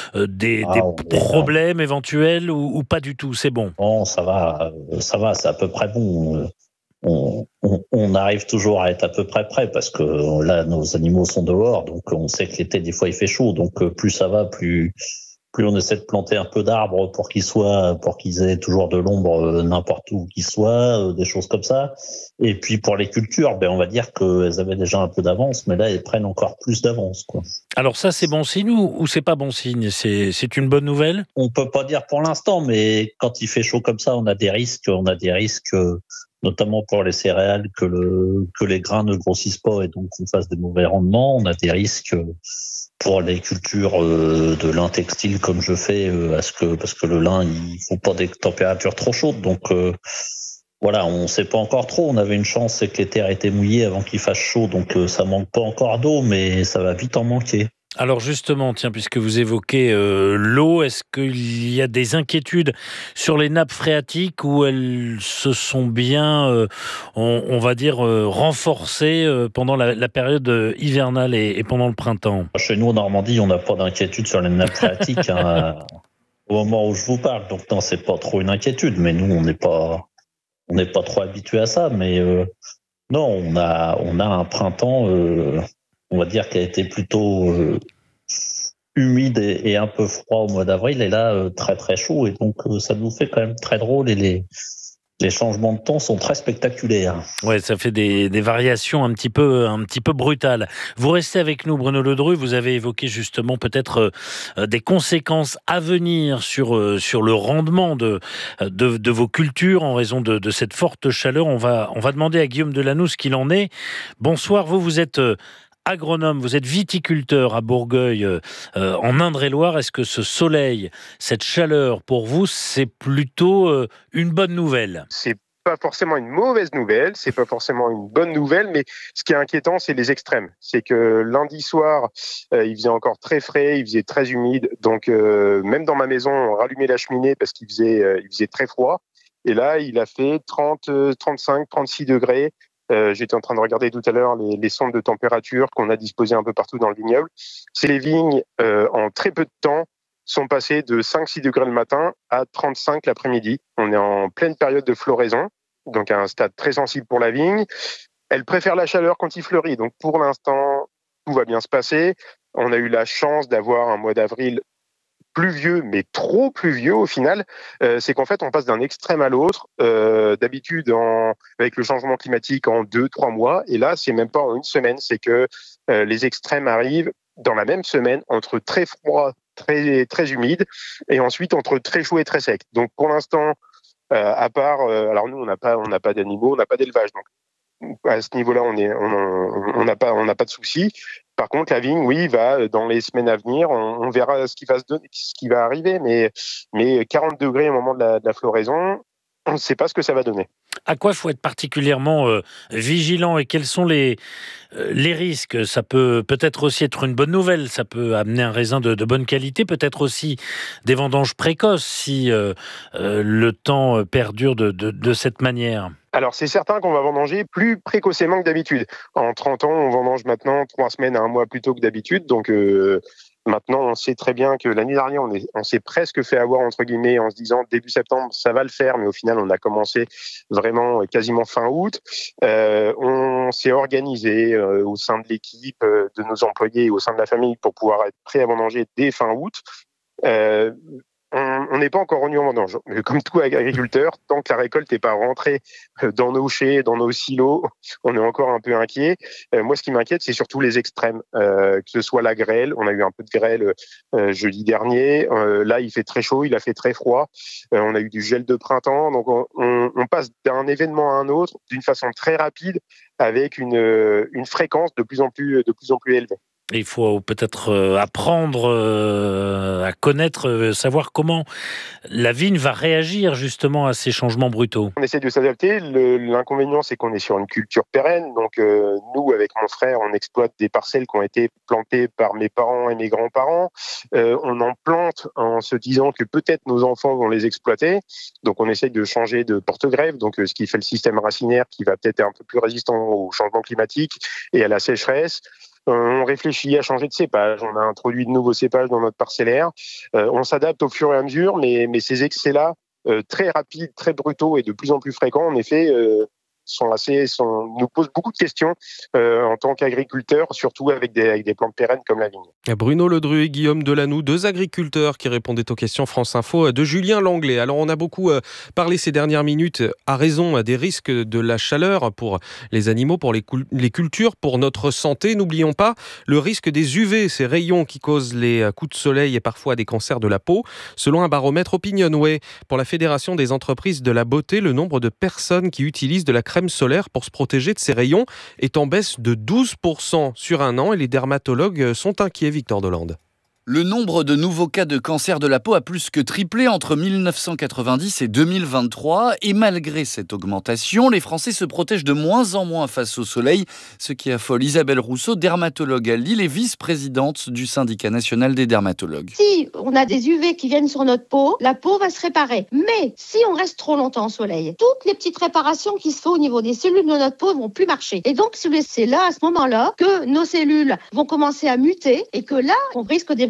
des problèmes éventuels ou pas du tout? C'est bon? Non, ça va, c'est à peu près bon. On arrive toujours à être à peu près prêt parce que là, nos animaux sont dehors, donc on sait que l'été, des fois, il fait chaud. Donc plus ça va, plus on essaie de planter un peu d'arbres pour qu'ils aient toujours de l'ombre n'importe où qu'ils soient, des choses comme ça. Et puis pour les cultures, on va dire qu'elles avaient déjà un peu d'avance, mais là elles prennent encore plus d'avance, quoi. Alors ça, c'est bon signe ou c'est pas bon signe? C'est une bonne nouvelle? On peut pas dire pour l'instant, mais quand il fait chaud comme ça, on a des risques, notamment pour les céréales, que les grains ne grossissent pas et donc qu'on fasse des mauvais rendements. On a des risques pour les cultures de lin textile comme je fais, parce que le lin, il faut pas des températures trop chaudes. Donc voilà, on sait pas encore trop. On avait une chance, c'est que les terres étaient mouillées avant qu'il fasse chaud, donc ça manque pas encore d'eau, mais ça va vite en manquer. Alors justement, tiens, puisque vous évoquez l'eau, est-ce qu'il y a des inquiétudes sur les nappes phréatiques où elles se sont bien, on va dire, renforcées pendant la période hivernale et pendant le printemps? Chez nous, en Normandie, on n'a pas d'inquiétude sur les nappes phréatiques au moment où je vous parle. Donc non, c'est pas trop une inquiétude, mais nous, on n'est pas trop habitués à ça. Mais non, on a un printemps... on va dire qu'elle a été plutôt humide et un peu froid au mois d'avril, et là très très chaud, et donc ça nous fait quand même très drôle, et Les changements de ton sont très spectaculaires. Ouais, ça fait des variations un petit peu brutales. Vous restez avec nous, Bruno Ledru. Vous avez évoqué justement peut-être des conséquences à venir sur le rendement de vos cultures en raison de cette forte chaleur. On va demander à Guillaume Delanoux ce qu'il en est. Bonsoir, vous êtes agronome, vous êtes viticulteur à Bourgueil, en Indre-et-Loire. Est-ce que ce soleil, cette chaleur, pour vous, c'est plutôt une bonne nouvelle ? C'est pas forcément une mauvaise nouvelle, c'est pas forcément une bonne nouvelle, mais ce qui est inquiétant, c'est les extrêmes. C'est que lundi soir, il faisait encore très frais, il faisait très humide, donc même dans ma maison, on rallumait la cheminée parce qu'il faisait très froid. Et là, il a fait 30, 35, 36 degrés. J'étais en train de regarder tout à l'heure les sondes de température qu'on a disposées un peu partout dans le vignoble. C'est les vignes, en très peu de temps, sont passées de 5-6 degrés le matin à 35 l'après-midi. On est en pleine période de floraison, donc à un stade très sensible pour la vigne. Elle préfère la chaleur quand il fleurit, donc pour l'instant, tout va bien se passer. On a eu la chance d'avoir un mois d'avril pluvieux, mais trop pluvieux au final. C'est qu'en fait, on passe d'un extrême à l'autre. D'habitude, avec le changement climatique, en 2-3 mois. Et là, c'est même pas en une semaine. C'est que les extrêmes arrivent dans la même semaine, entre très froid, très, très humide, et ensuite entre très chaud et très sec. Donc, pour l'instant, à part... alors nous, on n'a pas d'animaux, on n'a pas d'élevage. Donc, à ce niveau-là, on n'a pas de souci. Par contre, la vigne, oui, va dans les semaines à venir, on verra ce qui va arriver, mais 40 degrés au moment de la floraison, on ne sait pas ce que ça va donner. À quoi il faut être particulièrement vigilant et quels sont les risques ? Ça peut peut-être aussi être une bonne nouvelle, ça peut amener un raisin de bonne qualité, peut-être aussi des vendanges précoces si le temps perdure de cette manière. Alors, c'est certain qu'on va vendanger plus précocement que d'habitude. En 30 ans, on vendange maintenant 3 semaines à 1 mois plus tôt que d'habitude. Donc, maintenant, on sait très bien que l'année dernière, on s'est presque fait avoir, entre guillemets, en se disant début septembre, ça va le faire. Mais au final, on a commencé vraiment quasiment fin août. On s'est organisé au sein de l'équipe, de nos employés et au sein de la famille pour pouvoir être prêt à vendanger dès fin août. On n'est pas encore revenu en vendange. Comme tout agriculteur, tant que la récolte n'est pas rentrée dans nos chais, dans nos silos, on est encore un peu inquiet. Moi, ce qui m'inquiète, c'est surtout les extrêmes. Que ce soit la grêle, on a eu un peu de grêle jeudi dernier. Là, il fait très chaud, il a fait très froid. On a eu du gel de printemps. Donc, on passe d'un événement à un autre d'une façon très rapide, avec une fréquence de plus en plus élevée. Il faut peut-être apprendre à connaître, savoir comment la vigne va réagir justement à ces changements brutaux. On essaie de s'adapter. L'inconvénient, c'est qu'on est sur une culture pérenne. Donc nous, avec mon frère, on exploite des parcelles qui ont été plantées par mes parents et mes grands-parents. On en plante en se disant que peut-être nos enfants vont les exploiter. Donc on essaie de changer de porte-grève, donc ce qui fait le système racinaire qui va peut-être être un peu plus résistant au changement climatique et à la sécheresse. On réfléchit à changer de cépage. On a introduit de nouveaux cépages dans notre parcellaire. On s'adapte au fur et à mesure, mais ces excès-là, très rapides, très brutaux et de plus en plus fréquents, en effet, nous posent beaucoup de questions en tant qu'agriculteurs, surtout avec des plantes pérennes comme la vigne. Bruno Ledru et Guillaume Delanoux, 2 agriculteurs qui répondaient aux questions France Info de Julien Langlais. Alors on a beaucoup parlé ces dernières minutes, à raison, des risques de la chaleur pour les animaux, pour les cultures, pour notre santé. N'oublions pas le risque des UV, ces rayons qui causent les coups de soleil et parfois des cancers de la peau. Selon un baromètre Opinionway, pour la Fédération des entreprises de la beauté, le nombre de personnes qui utilisent de la crème solaire pour se protéger de ces rayons est en baisse de 12% sur un an et les dermatologues sont inquiets, Victor Dolande. Le nombre de nouveaux cas de cancer de la peau a plus que triplé entre 1990 et 2023. Et malgré cette augmentation, les Français se protègent de moins en moins face au soleil, ce qui affole Isabelle Rousseau, dermatologue à Lille et vice-présidente du syndicat national des dermatologues. Si on a des UV qui viennent sur notre peau, la peau va se réparer. Mais si on reste trop longtemps au soleil, toutes les petites réparations qui se font au niveau des cellules de notre peau vont plus marcher. Et donc c'est là, à ce moment-là, que nos cellules vont commencer à muter et que là, on risque de développer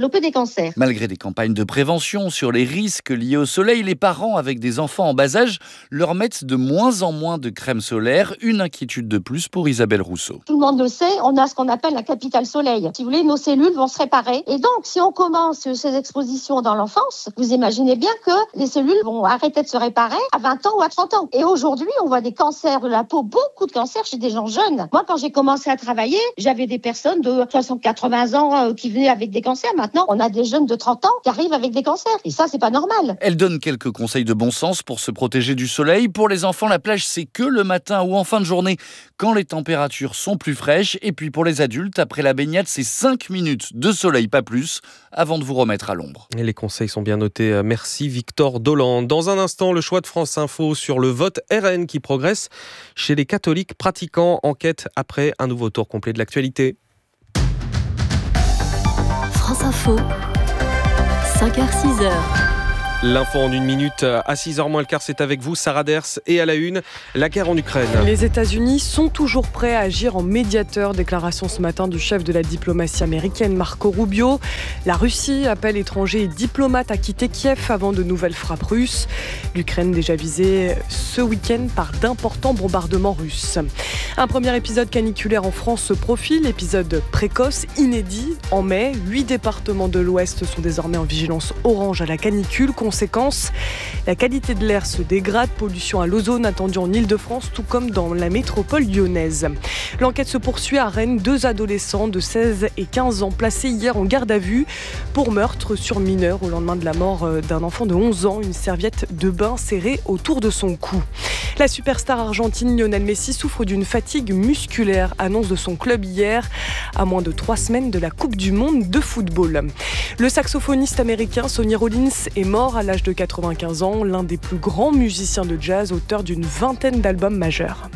développer des cancers. Malgré des campagnes de prévention sur les risques liés au soleil, les parents avec des enfants en bas âge leur mettent de moins en moins de crème solaire. Une inquiétude de plus pour Isabelle Rousseau. Tout le monde le sait, on a ce qu'on appelle la capitale soleil. Si vous voulez, nos cellules vont se réparer. Et donc, si on commence ces expositions dans l'enfance, vous imaginez bien que les cellules vont arrêter de se réparer à 20 ans ou à 30 ans. Et aujourd'hui, on voit des cancers de la peau, beaucoup de cancers chez des gens jeunes. Moi, quand j'ai commencé à travailler, j'avais des personnes de 60-80 ans qui venaient avec des cancers. Maintenant, on a des jeunes de 30 ans qui arrivent avec des cancers. Et ça, c'est pas normal. Elle donne quelques conseils de bon sens pour se protéger du soleil. Pour les enfants, la plage, c'est que le matin ou en fin de journée, quand les températures sont plus fraîches. Et puis pour les adultes, après la baignade, c'est 5 minutes de soleil, pas plus, avant de vous remettre à l'ombre. Et les conseils sont bien notés. Merci Victor Dolland. Dans un instant, le choix de France Info sur le vote RN qui progresse chez les catholiques pratiquants. Enquête après un nouveau tour complet de l'actualité. France Info, 5h-6h. L'info en 1 minute à 6h moins le quart, c'est avec vous, Sarah Ders. Et à la une, la guerre en Ukraine. Les États-Unis sont toujours prêts à agir en médiateur. Déclaration ce matin du chef de la diplomatie américaine, Marco Rubio. La Russie appelle étrangers et diplomates à quitter Kiev avant de nouvelles frappes russes. L'Ukraine déjà visée ce week-end par d'importants bombardements russes. Un premier épisode caniculaire en France se profile. Épisode précoce, inédit. En mai, 8 départements de l'Ouest sont désormais en vigilance orange à la canicule. Conséquence, la qualité de l'air se dégrade, pollution à l'ozone attendue en Ile-de-France, tout comme dans la métropole lyonnaise. L'enquête se poursuit à Rennes. 2 adolescents de 16 et 15 ans placés hier en garde à vue pour meurtre sur mineur au lendemain de la mort d'un enfant de 11 ans, une serviette de bain serrée autour de son cou. La superstar argentine Lionel Messi souffre d'une fatigue musculaire, annonce de son club hier, à moins de 3 semaines de la Coupe du Monde de football. Le saxophoniste américain Sonny Rollins est mort à l'âge de 95 ans, l'un des plus grands musiciens de jazz, auteur d'une vingtaine d'albums majeurs.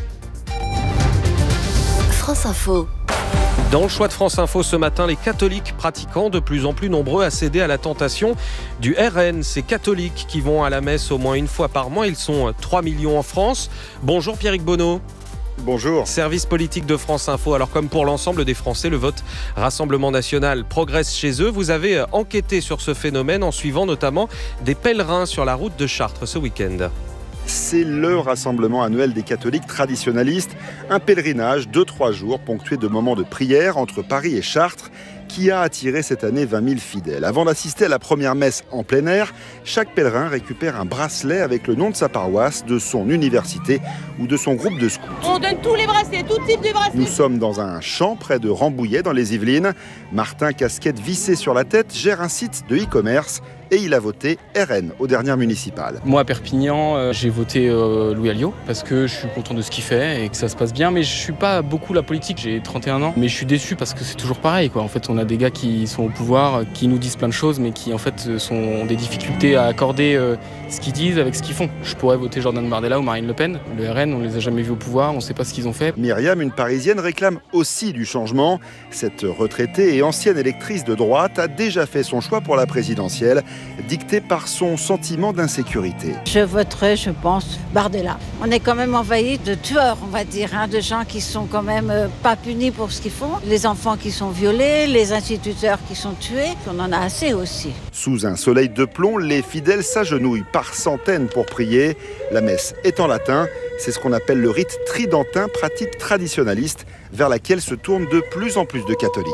France Info. Dans le choix de France Info ce matin, les catholiques pratiquants de plus en plus nombreux à céder à la tentation du RN. Ces catholiques qui vont à la messe au moins une fois par mois, ils sont 3 millions en France. Bonjour Pierrick Bonneau. Bonjour. Service politique de France Info. Alors comme pour l'ensemble des Français, le vote Rassemblement National progresse chez eux. Vous avez enquêté sur ce phénomène en suivant notamment des pèlerins sur la route de Chartres ce week-end. C'est le rassemblement annuel des catholiques traditionnalistes, un pèlerinage de 3 jours ponctué de moments de prière entre Paris et Chartres qui a attiré cette année 20 000 fidèles. Avant d'assister à la première messe en plein air, chaque pèlerin récupère un bracelet avec le nom de sa paroisse, de son université ou de son groupe de scouts. On donne tous les bracelets, tout type de bracelets. Nous sommes dans un champ près de Rambouillet dans les Yvelines. Martin, casquette vissée sur la tête, gère un site de e-commerce et il a voté RN aux dernières municipales. Moi à Perpignan, j'ai voté Louis Alliot parce que je suis content de ce qu'il fait et que ça se passe bien, mais je suis pas beaucoup la politique, j'ai 31 ans, mais je suis déçu parce que c'est toujours pareil quoi. En fait, on a des gars qui sont au pouvoir, qui nous disent plein de choses, mais qui en fait ont des difficultés à accorder ce qu'ils disent avec ce qu'ils font. Je pourrais voter Jordan Bardella ou Marine Le Pen. Le RN, on les a jamais vus au pouvoir, on sait pas ce qu'ils ont fait. Myriam, une Parisienne, réclame aussi du changement. Cette retraitée et ancienne électrice de droite a déjà fait son choix pour la présidentielle, dicté par son sentiment d'insécurité. Je voterai, je pense, Bardella. On est quand même envahi de tueurs, on va dire, de gens qui sont quand même pas punis pour ce qu'ils font. Les enfants qui sont violés, les instituteurs qui sont tués, on en a assez aussi. Sous un soleil de plomb, les fidèles s'agenouillent par centaines pour prier. La messe est en latin. C'est ce qu'on appelle le rite tridentin, pratique traditionnaliste, vers laquelle se tournent de plus en plus de catholiques.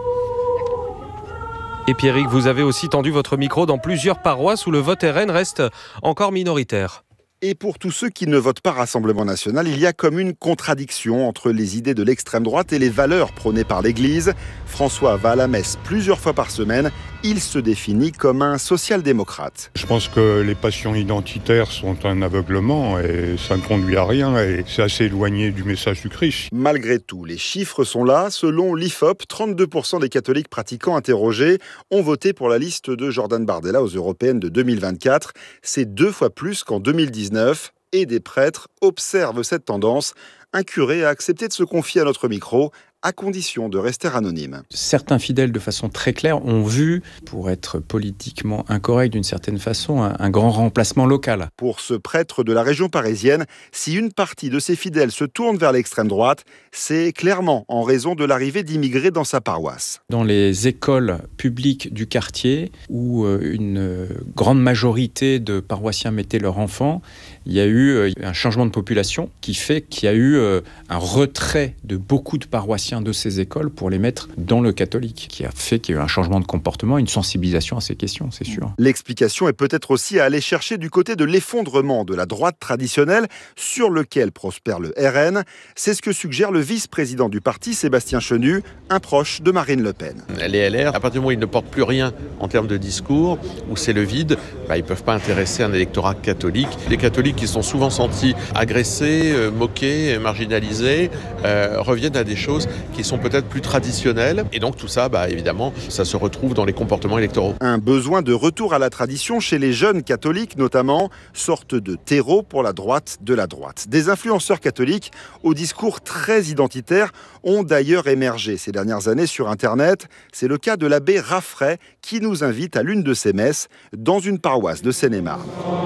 Et Pierrick, vous avez aussi tendu votre micro dans plusieurs paroisses où le vote RN reste encore minoritaire. Et pour tous ceux qui ne votent pas Rassemblement National, il y a comme une contradiction entre les idées de l'extrême droite et les valeurs prônées par l'Église. François va à la messe plusieurs fois par semaine. Il se définit comme un social-démocrate. Je pense que les passions identitaires sont un aveuglement et ça ne conduit à rien et c'est assez éloigné du message du Christ. Malgré tout, les chiffres sont là. Selon l'IFOP, 32% des catholiques pratiquants interrogés ont voté pour la liste de Jordan Bardella aux Européennes de 2024. C'est 2 fois plus qu'en 2019 et des prêtres observent cette tendance. Un curé a accepté de se confier à notre micro. à condition de rester anonyme. Certains fidèles, de façon très claire, ont vu, pour être politiquement incorrect d'une certaine façon, un grand remplacement local. Pour ce prêtre de la région parisienne, si une partie de ses fidèles se tourne vers l'extrême droite, c'est clairement en raison de l'arrivée d'immigrés dans sa paroisse. Dans les écoles publiques du quartier, où une grande majorité de paroissiens mettaient leurs enfants, il y a eu un changement de population qui fait qu'il y a eu un retrait de beaucoup de paroissiens de ces écoles pour les mettre dans le catholique, qui a fait qu'il y a eu un changement de comportement, une sensibilisation à ces questions, c'est sûr. L'explication est peut-être aussi à aller chercher du côté de l'effondrement de la droite traditionnelle sur lequel prospère le RN. C'est ce que suggère le vice-président du parti, Sébastien Chenu, un proche de Marine Le Pen. Les LR, à partir du moment où ils ne portent plus rien en termes de discours, où c'est le vide, ils ne peuvent pas intéresser un électorat catholique. Les catholiques qui sont souvent sentis agressés, moqués, marginalisés, reviennent à des choses qui sont peut-être plus traditionnelles. Et donc tout ça, évidemment, ça se retrouve dans les comportements électoraux. Un besoin de retour à la tradition chez les jeunes catholiques notamment, sorte de terreau pour la droite de la droite. Des influenceurs catholiques au discours très identitaire ont d'ailleurs émergé ces dernières années sur Internet. C'est le cas de l'abbé Raffray qui nous invite à l'une de ses messes dans une paroisse de Seine-et-Marne.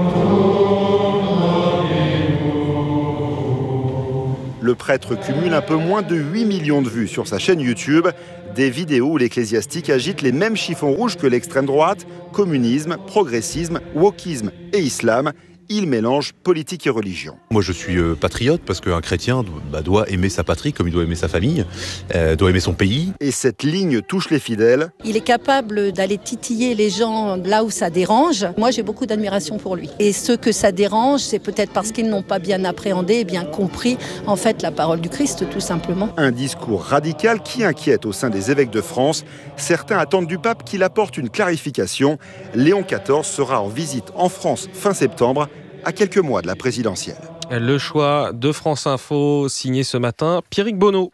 Le prêtre cumule un peu moins de 8 millions de vues sur sa chaîne YouTube. Des vidéos où l'ecclésiastique agite les mêmes chiffons rouges que l'extrême droite, communisme, progressisme, wokisme et islam. Il mélange politique et religion. Moi je suis patriote parce qu'un chrétien doit aimer sa patrie comme il doit aimer sa famille, doit aimer son pays. Et cette ligne touche les fidèles. Il est capable d'aller titiller les gens là où ça dérange. Moi j'ai beaucoup d'admiration pour lui. Et ceux que ça dérange, c'est peut-être parce qu'ils n'ont pas bien appréhendé et bien compris en fait la parole du Christ tout simplement. Un discours radical qui inquiète au sein des évêques de France. Certains attendent du pape qu'il apporte une clarification. Léon XIV sera en visite en France fin septembre, à quelques mois de la présidentielle. Le choix de France Info, signé ce matin, Pierrick Bonneau.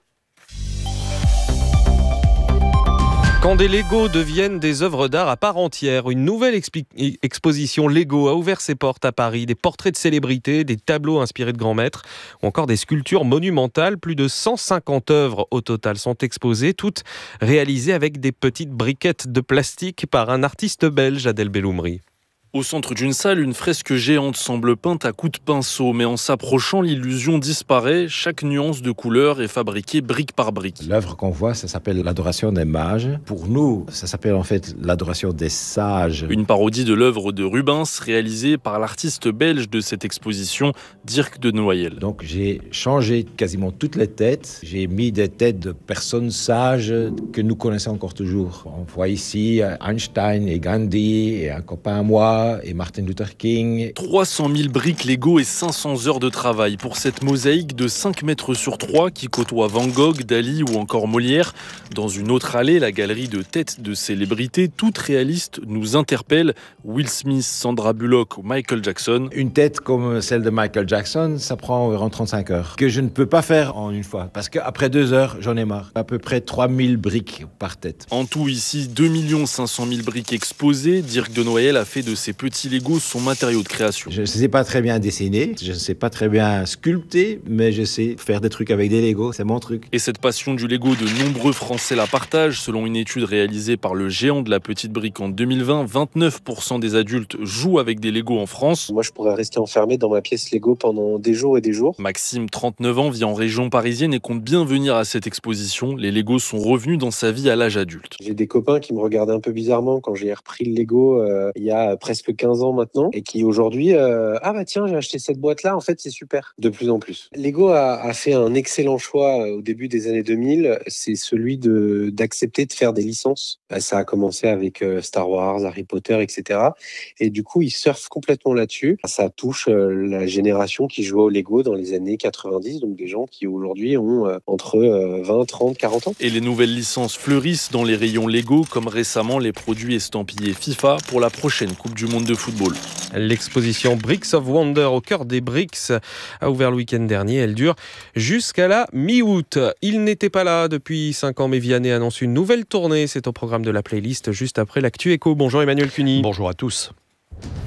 Quand des Legos deviennent des œuvres d'art à part entière, une nouvelle exposition Lego a ouvert ses portes à Paris. Des portraits de célébrités, des tableaux inspirés de grands maîtres ou encore des sculptures monumentales. Plus de 150 œuvres au total sont exposées, toutes réalisées avec des petites briquettes de plastique par un artiste belge, Adel Belloumri. Au centre d'une salle, une fresque géante semble peinte à coups de pinceau, mais en s'approchant, l'illusion disparaît. Chaque nuance de couleur est fabriquée brique par brique. L'œuvre qu'on voit, ça s'appelle l'Adoration des mages. Pour nous, ça s'appelle en fait l'Adoration des sages. Une parodie de l'œuvre de Rubens, réalisée par l'artiste belge de cette exposition, Dirk de Noyel. Donc j'ai changé quasiment toutes les têtes. J'ai mis des têtes de personnes sages que nous connaissons encore toujours. On voit ici Einstein et Gandhi et un copain à moi, et Martin Luther King. 300 000 briques Lego et 500 heures de travail pour cette mosaïque de 5 mètres sur 3 qui côtoie Van Gogh, Dali ou encore Molière. Dans une autre allée, la galerie de têtes de célébrités, toutes réalistes, nous interpelle. Will Smith, Sandra Bullock ou Michael Jackson. Une tête comme celle de Michael Jackson, ça prend environ 35 heures. Que je ne peux pas faire en une fois, parce qu'après 2 heures, j'en ai marre. À peu près 3000 briques par tête. En tout, ici, 2 500 000 briques exposées. Dirk de Noyel a fait de ces petits Legos son matériau de création. Je ne sais pas très bien dessiner, je ne sais pas très bien sculpter, mais je sais faire des trucs avec des Legos, c'est mon truc. Et cette passion du Lego, de nombreux Français la partagent. Selon une étude réalisée par le géant de la petite brique en 2020, 29% des adultes jouent avec des Legos en France. Moi, je pourrais rester enfermé dans ma pièce Lego pendant des jours et des jours. Maxime, 39 ans, vit en région parisienne et compte bien venir à cette exposition. Les Legos sont revenus dans sa vie à l'âge adulte. J'ai des copains qui me regardaient un peu bizarrement quand j'ai repris le Lego il y a presque 15 ans maintenant et qui aujourd'hui tiens, j'ai acheté cette boîte là, en fait c'est super, de plus en plus. Lego a fait un excellent choix au début des années 2000, c'est celui d'accepter de faire des licences. Ça a commencé avec Star Wars, Harry Potter, etc. Et du coup ils surfent complètement là-dessus. Ça touche la génération qui jouait au Lego dans les années 90, donc des gens qui aujourd'hui ont entre 20, 30, 40 ans. Et les nouvelles licences fleurissent dans les rayons Lego, comme récemment les produits estampillés FIFA pour la prochaine Coupe du Monde de football. L'exposition Bricks of Wonder au cœur des Bricks a ouvert le week-end dernier. Elle dure jusqu'à la mi-août. Il n'était pas là depuis 5 ans, mais Vianney annonce une nouvelle tournée. C'est au programme de la playlist juste après l'actu écho. Bonjour Emmanuel Cuny. Bonjour à tous.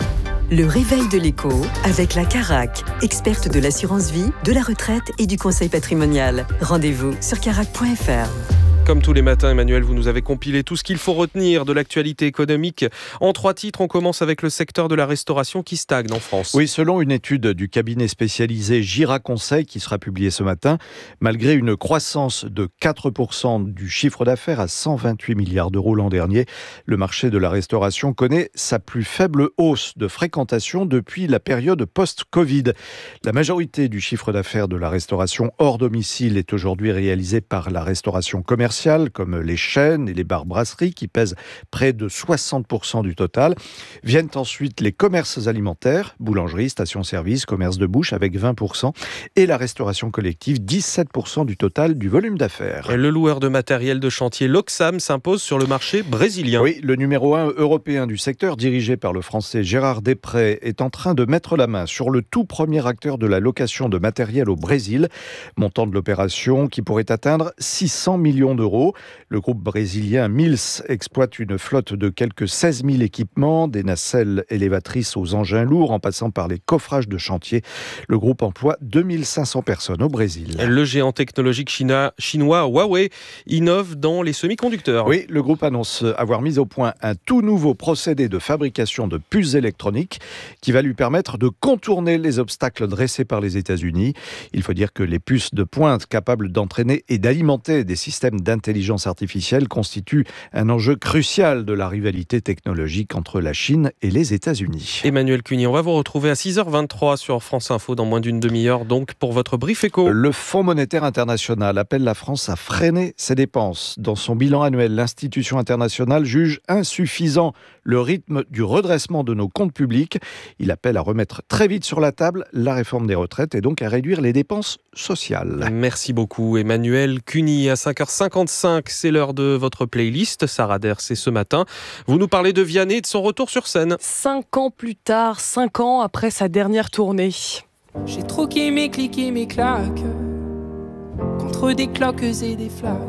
Le réveil de l'écho avec la Carac, experte de l'assurance vie, de la retraite et du conseil patrimonial. Rendez-vous sur carac.fr. Comme tous les matins, Emmanuel, vous nous avez compilé tout ce qu'il faut retenir de l'actualité économique. En 3 titres, on commence avec le secteur de la restauration qui stagne en France. Oui, selon une étude du cabinet spécialisé Gira Conseil qui sera publiée ce matin, malgré une croissance de 4% du chiffre d'affaires à 128 milliards d'euros l'an dernier, le marché de la restauration connaît sa plus faible hausse de fréquentation depuis la période post-Covid. La majorité du chiffre d'affaires de la restauration hors domicile est aujourd'hui réalisée par la restauration commerciale, comme les chaînes et les bars-brasseries qui pèsent près de 60% du total. Viennent ensuite les commerces alimentaires, boulangeries, stations-service, commerces de bouche avec 20% et la restauration collective, 17% du total du volume d'affaires. Le loueur de matériel de chantier Loxam s'impose sur le marché brésilien. Oui, le numéro 1 européen du secteur, dirigé par le français Gérard Després, est en train de mettre la main sur le tout premier acteur de la location de matériel au Brésil. Montant de l'opération qui pourrait atteindre 600 millions d'euros. Le groupe brésilien Mills exploite une flotte de quelques 16 000 équipements, des nacelles élévatrices aux engins lourds en passant par les coffrages de chantier. Le groupe emploie 2500 personnes au Brésil. Le géant technologique chinois Huawei innove dans les semi-conducteurs. Oui, le groupe annonce avoir mis au point un tout nouveau procédé de fabrication de puces électroniques qui va lui permettre de contourner les obstacles dressés par les États-Unis. Il faut dire que les puces de pointe capables d'entraîner et d'alimenter des systèmes d'intelligence artificielle constitue un enjeu crucial de la rivalité technologique entre la Chine et les États-Unis. Emmanuel Cuny, on va vous retrouver à 6h23 sur France Info dans moins d'une demi-heure, donc pour votre brief éco. Le Fonds monétaire international appelle la France à freiner ses dépenses. Dans son bilan annuel, l'institution internationale juge insuffisant le rythme du redressement de nos comptes publics. Il appelle à remettre très vite sur la table la réforme des retraites et donc à réduire les dépenses sociales. Merci beaucoup Emmanuel Cuny. À 5h55, c'est l'heure de votre playlist. Sarah Der, c'est ce matin. Vous nous parlez de Vianney et de son retour sur scène. 5 ans plus tard, 5 ans après sa dernière tournée. J'ai troqué mes clics et mes claques contre des cloques et des flaques.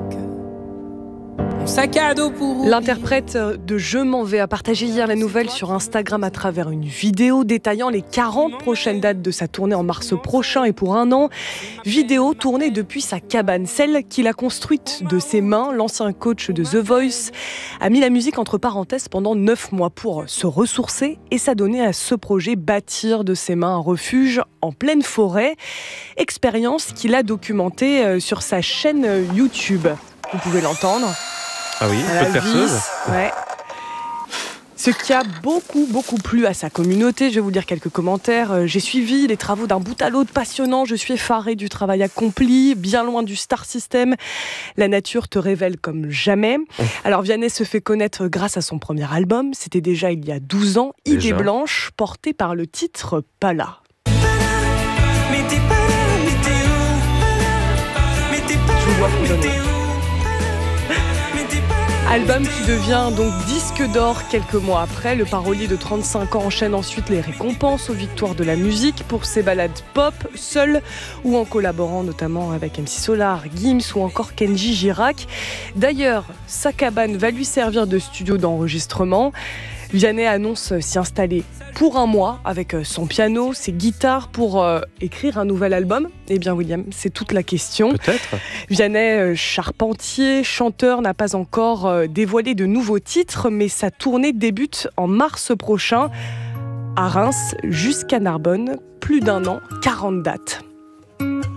Mon sac à dos pour... L'interprète de Je m'en vais a partagé hier la nouvelle sur Instagram à travers une vidéo détaillant les 40 prochaines dates de sa tournée en mars prochain et pour 1 an. Vidéo tournée depuis sa cabane, celle qu'il a construite de ses mains. L'ancien coach de The Voice a mis la musique entre parenthèses pendant 9 mois pour se ressourcer et s'adonner à ce projet, bâtir de ses mains un refuge en pleine forêt. Expérience qu'il a documentée sur sa chaîne YouTube. Vous pouvez l'entendre. Ah oui, un peu de perceuse. Ouais. Ce qui a beaucoup plu à sa communauté, je vais vous lire quelques commentaires. J'ai suivi les travaux d'un bout à l'autre passionnant, je suis effarée du travail accompli, bien loin du star system. La nature te révèle comme jamais. Alors Vianney se fait connaître grâce à son premier album, c'était déjà il y a 12 ans, Idée blanche, porté par le titre Pas là. Mais t'es pas là, mais t'es où? Mais t'es pas là, je vous vois fredonner. Album qui devient donc disque d'or quelques mois après. Le parolier de 35 ans enchaîne ensuite les récompenses aux victoires de la musique pour ses ballades pop, seul ou en collaborant notamment avec MC Solar, Gims ou encore Kenji Girac. D'ailleurs, sa cabane va lui servir de studio d'enregistrement. Vianney annonce s'y installer pour 1 mois avec son piano, ses guitares pour écrire un nouvel album. Eh bien William, c'est toute la question. Peut-être. Vianney, charpentier, chanteur, n'a pas encore dévoilé de nouveaux titres, mais sa tournée débute en mars prochain. À Reims jusqu'à Narbonne, plus d'1 an, 40 dates.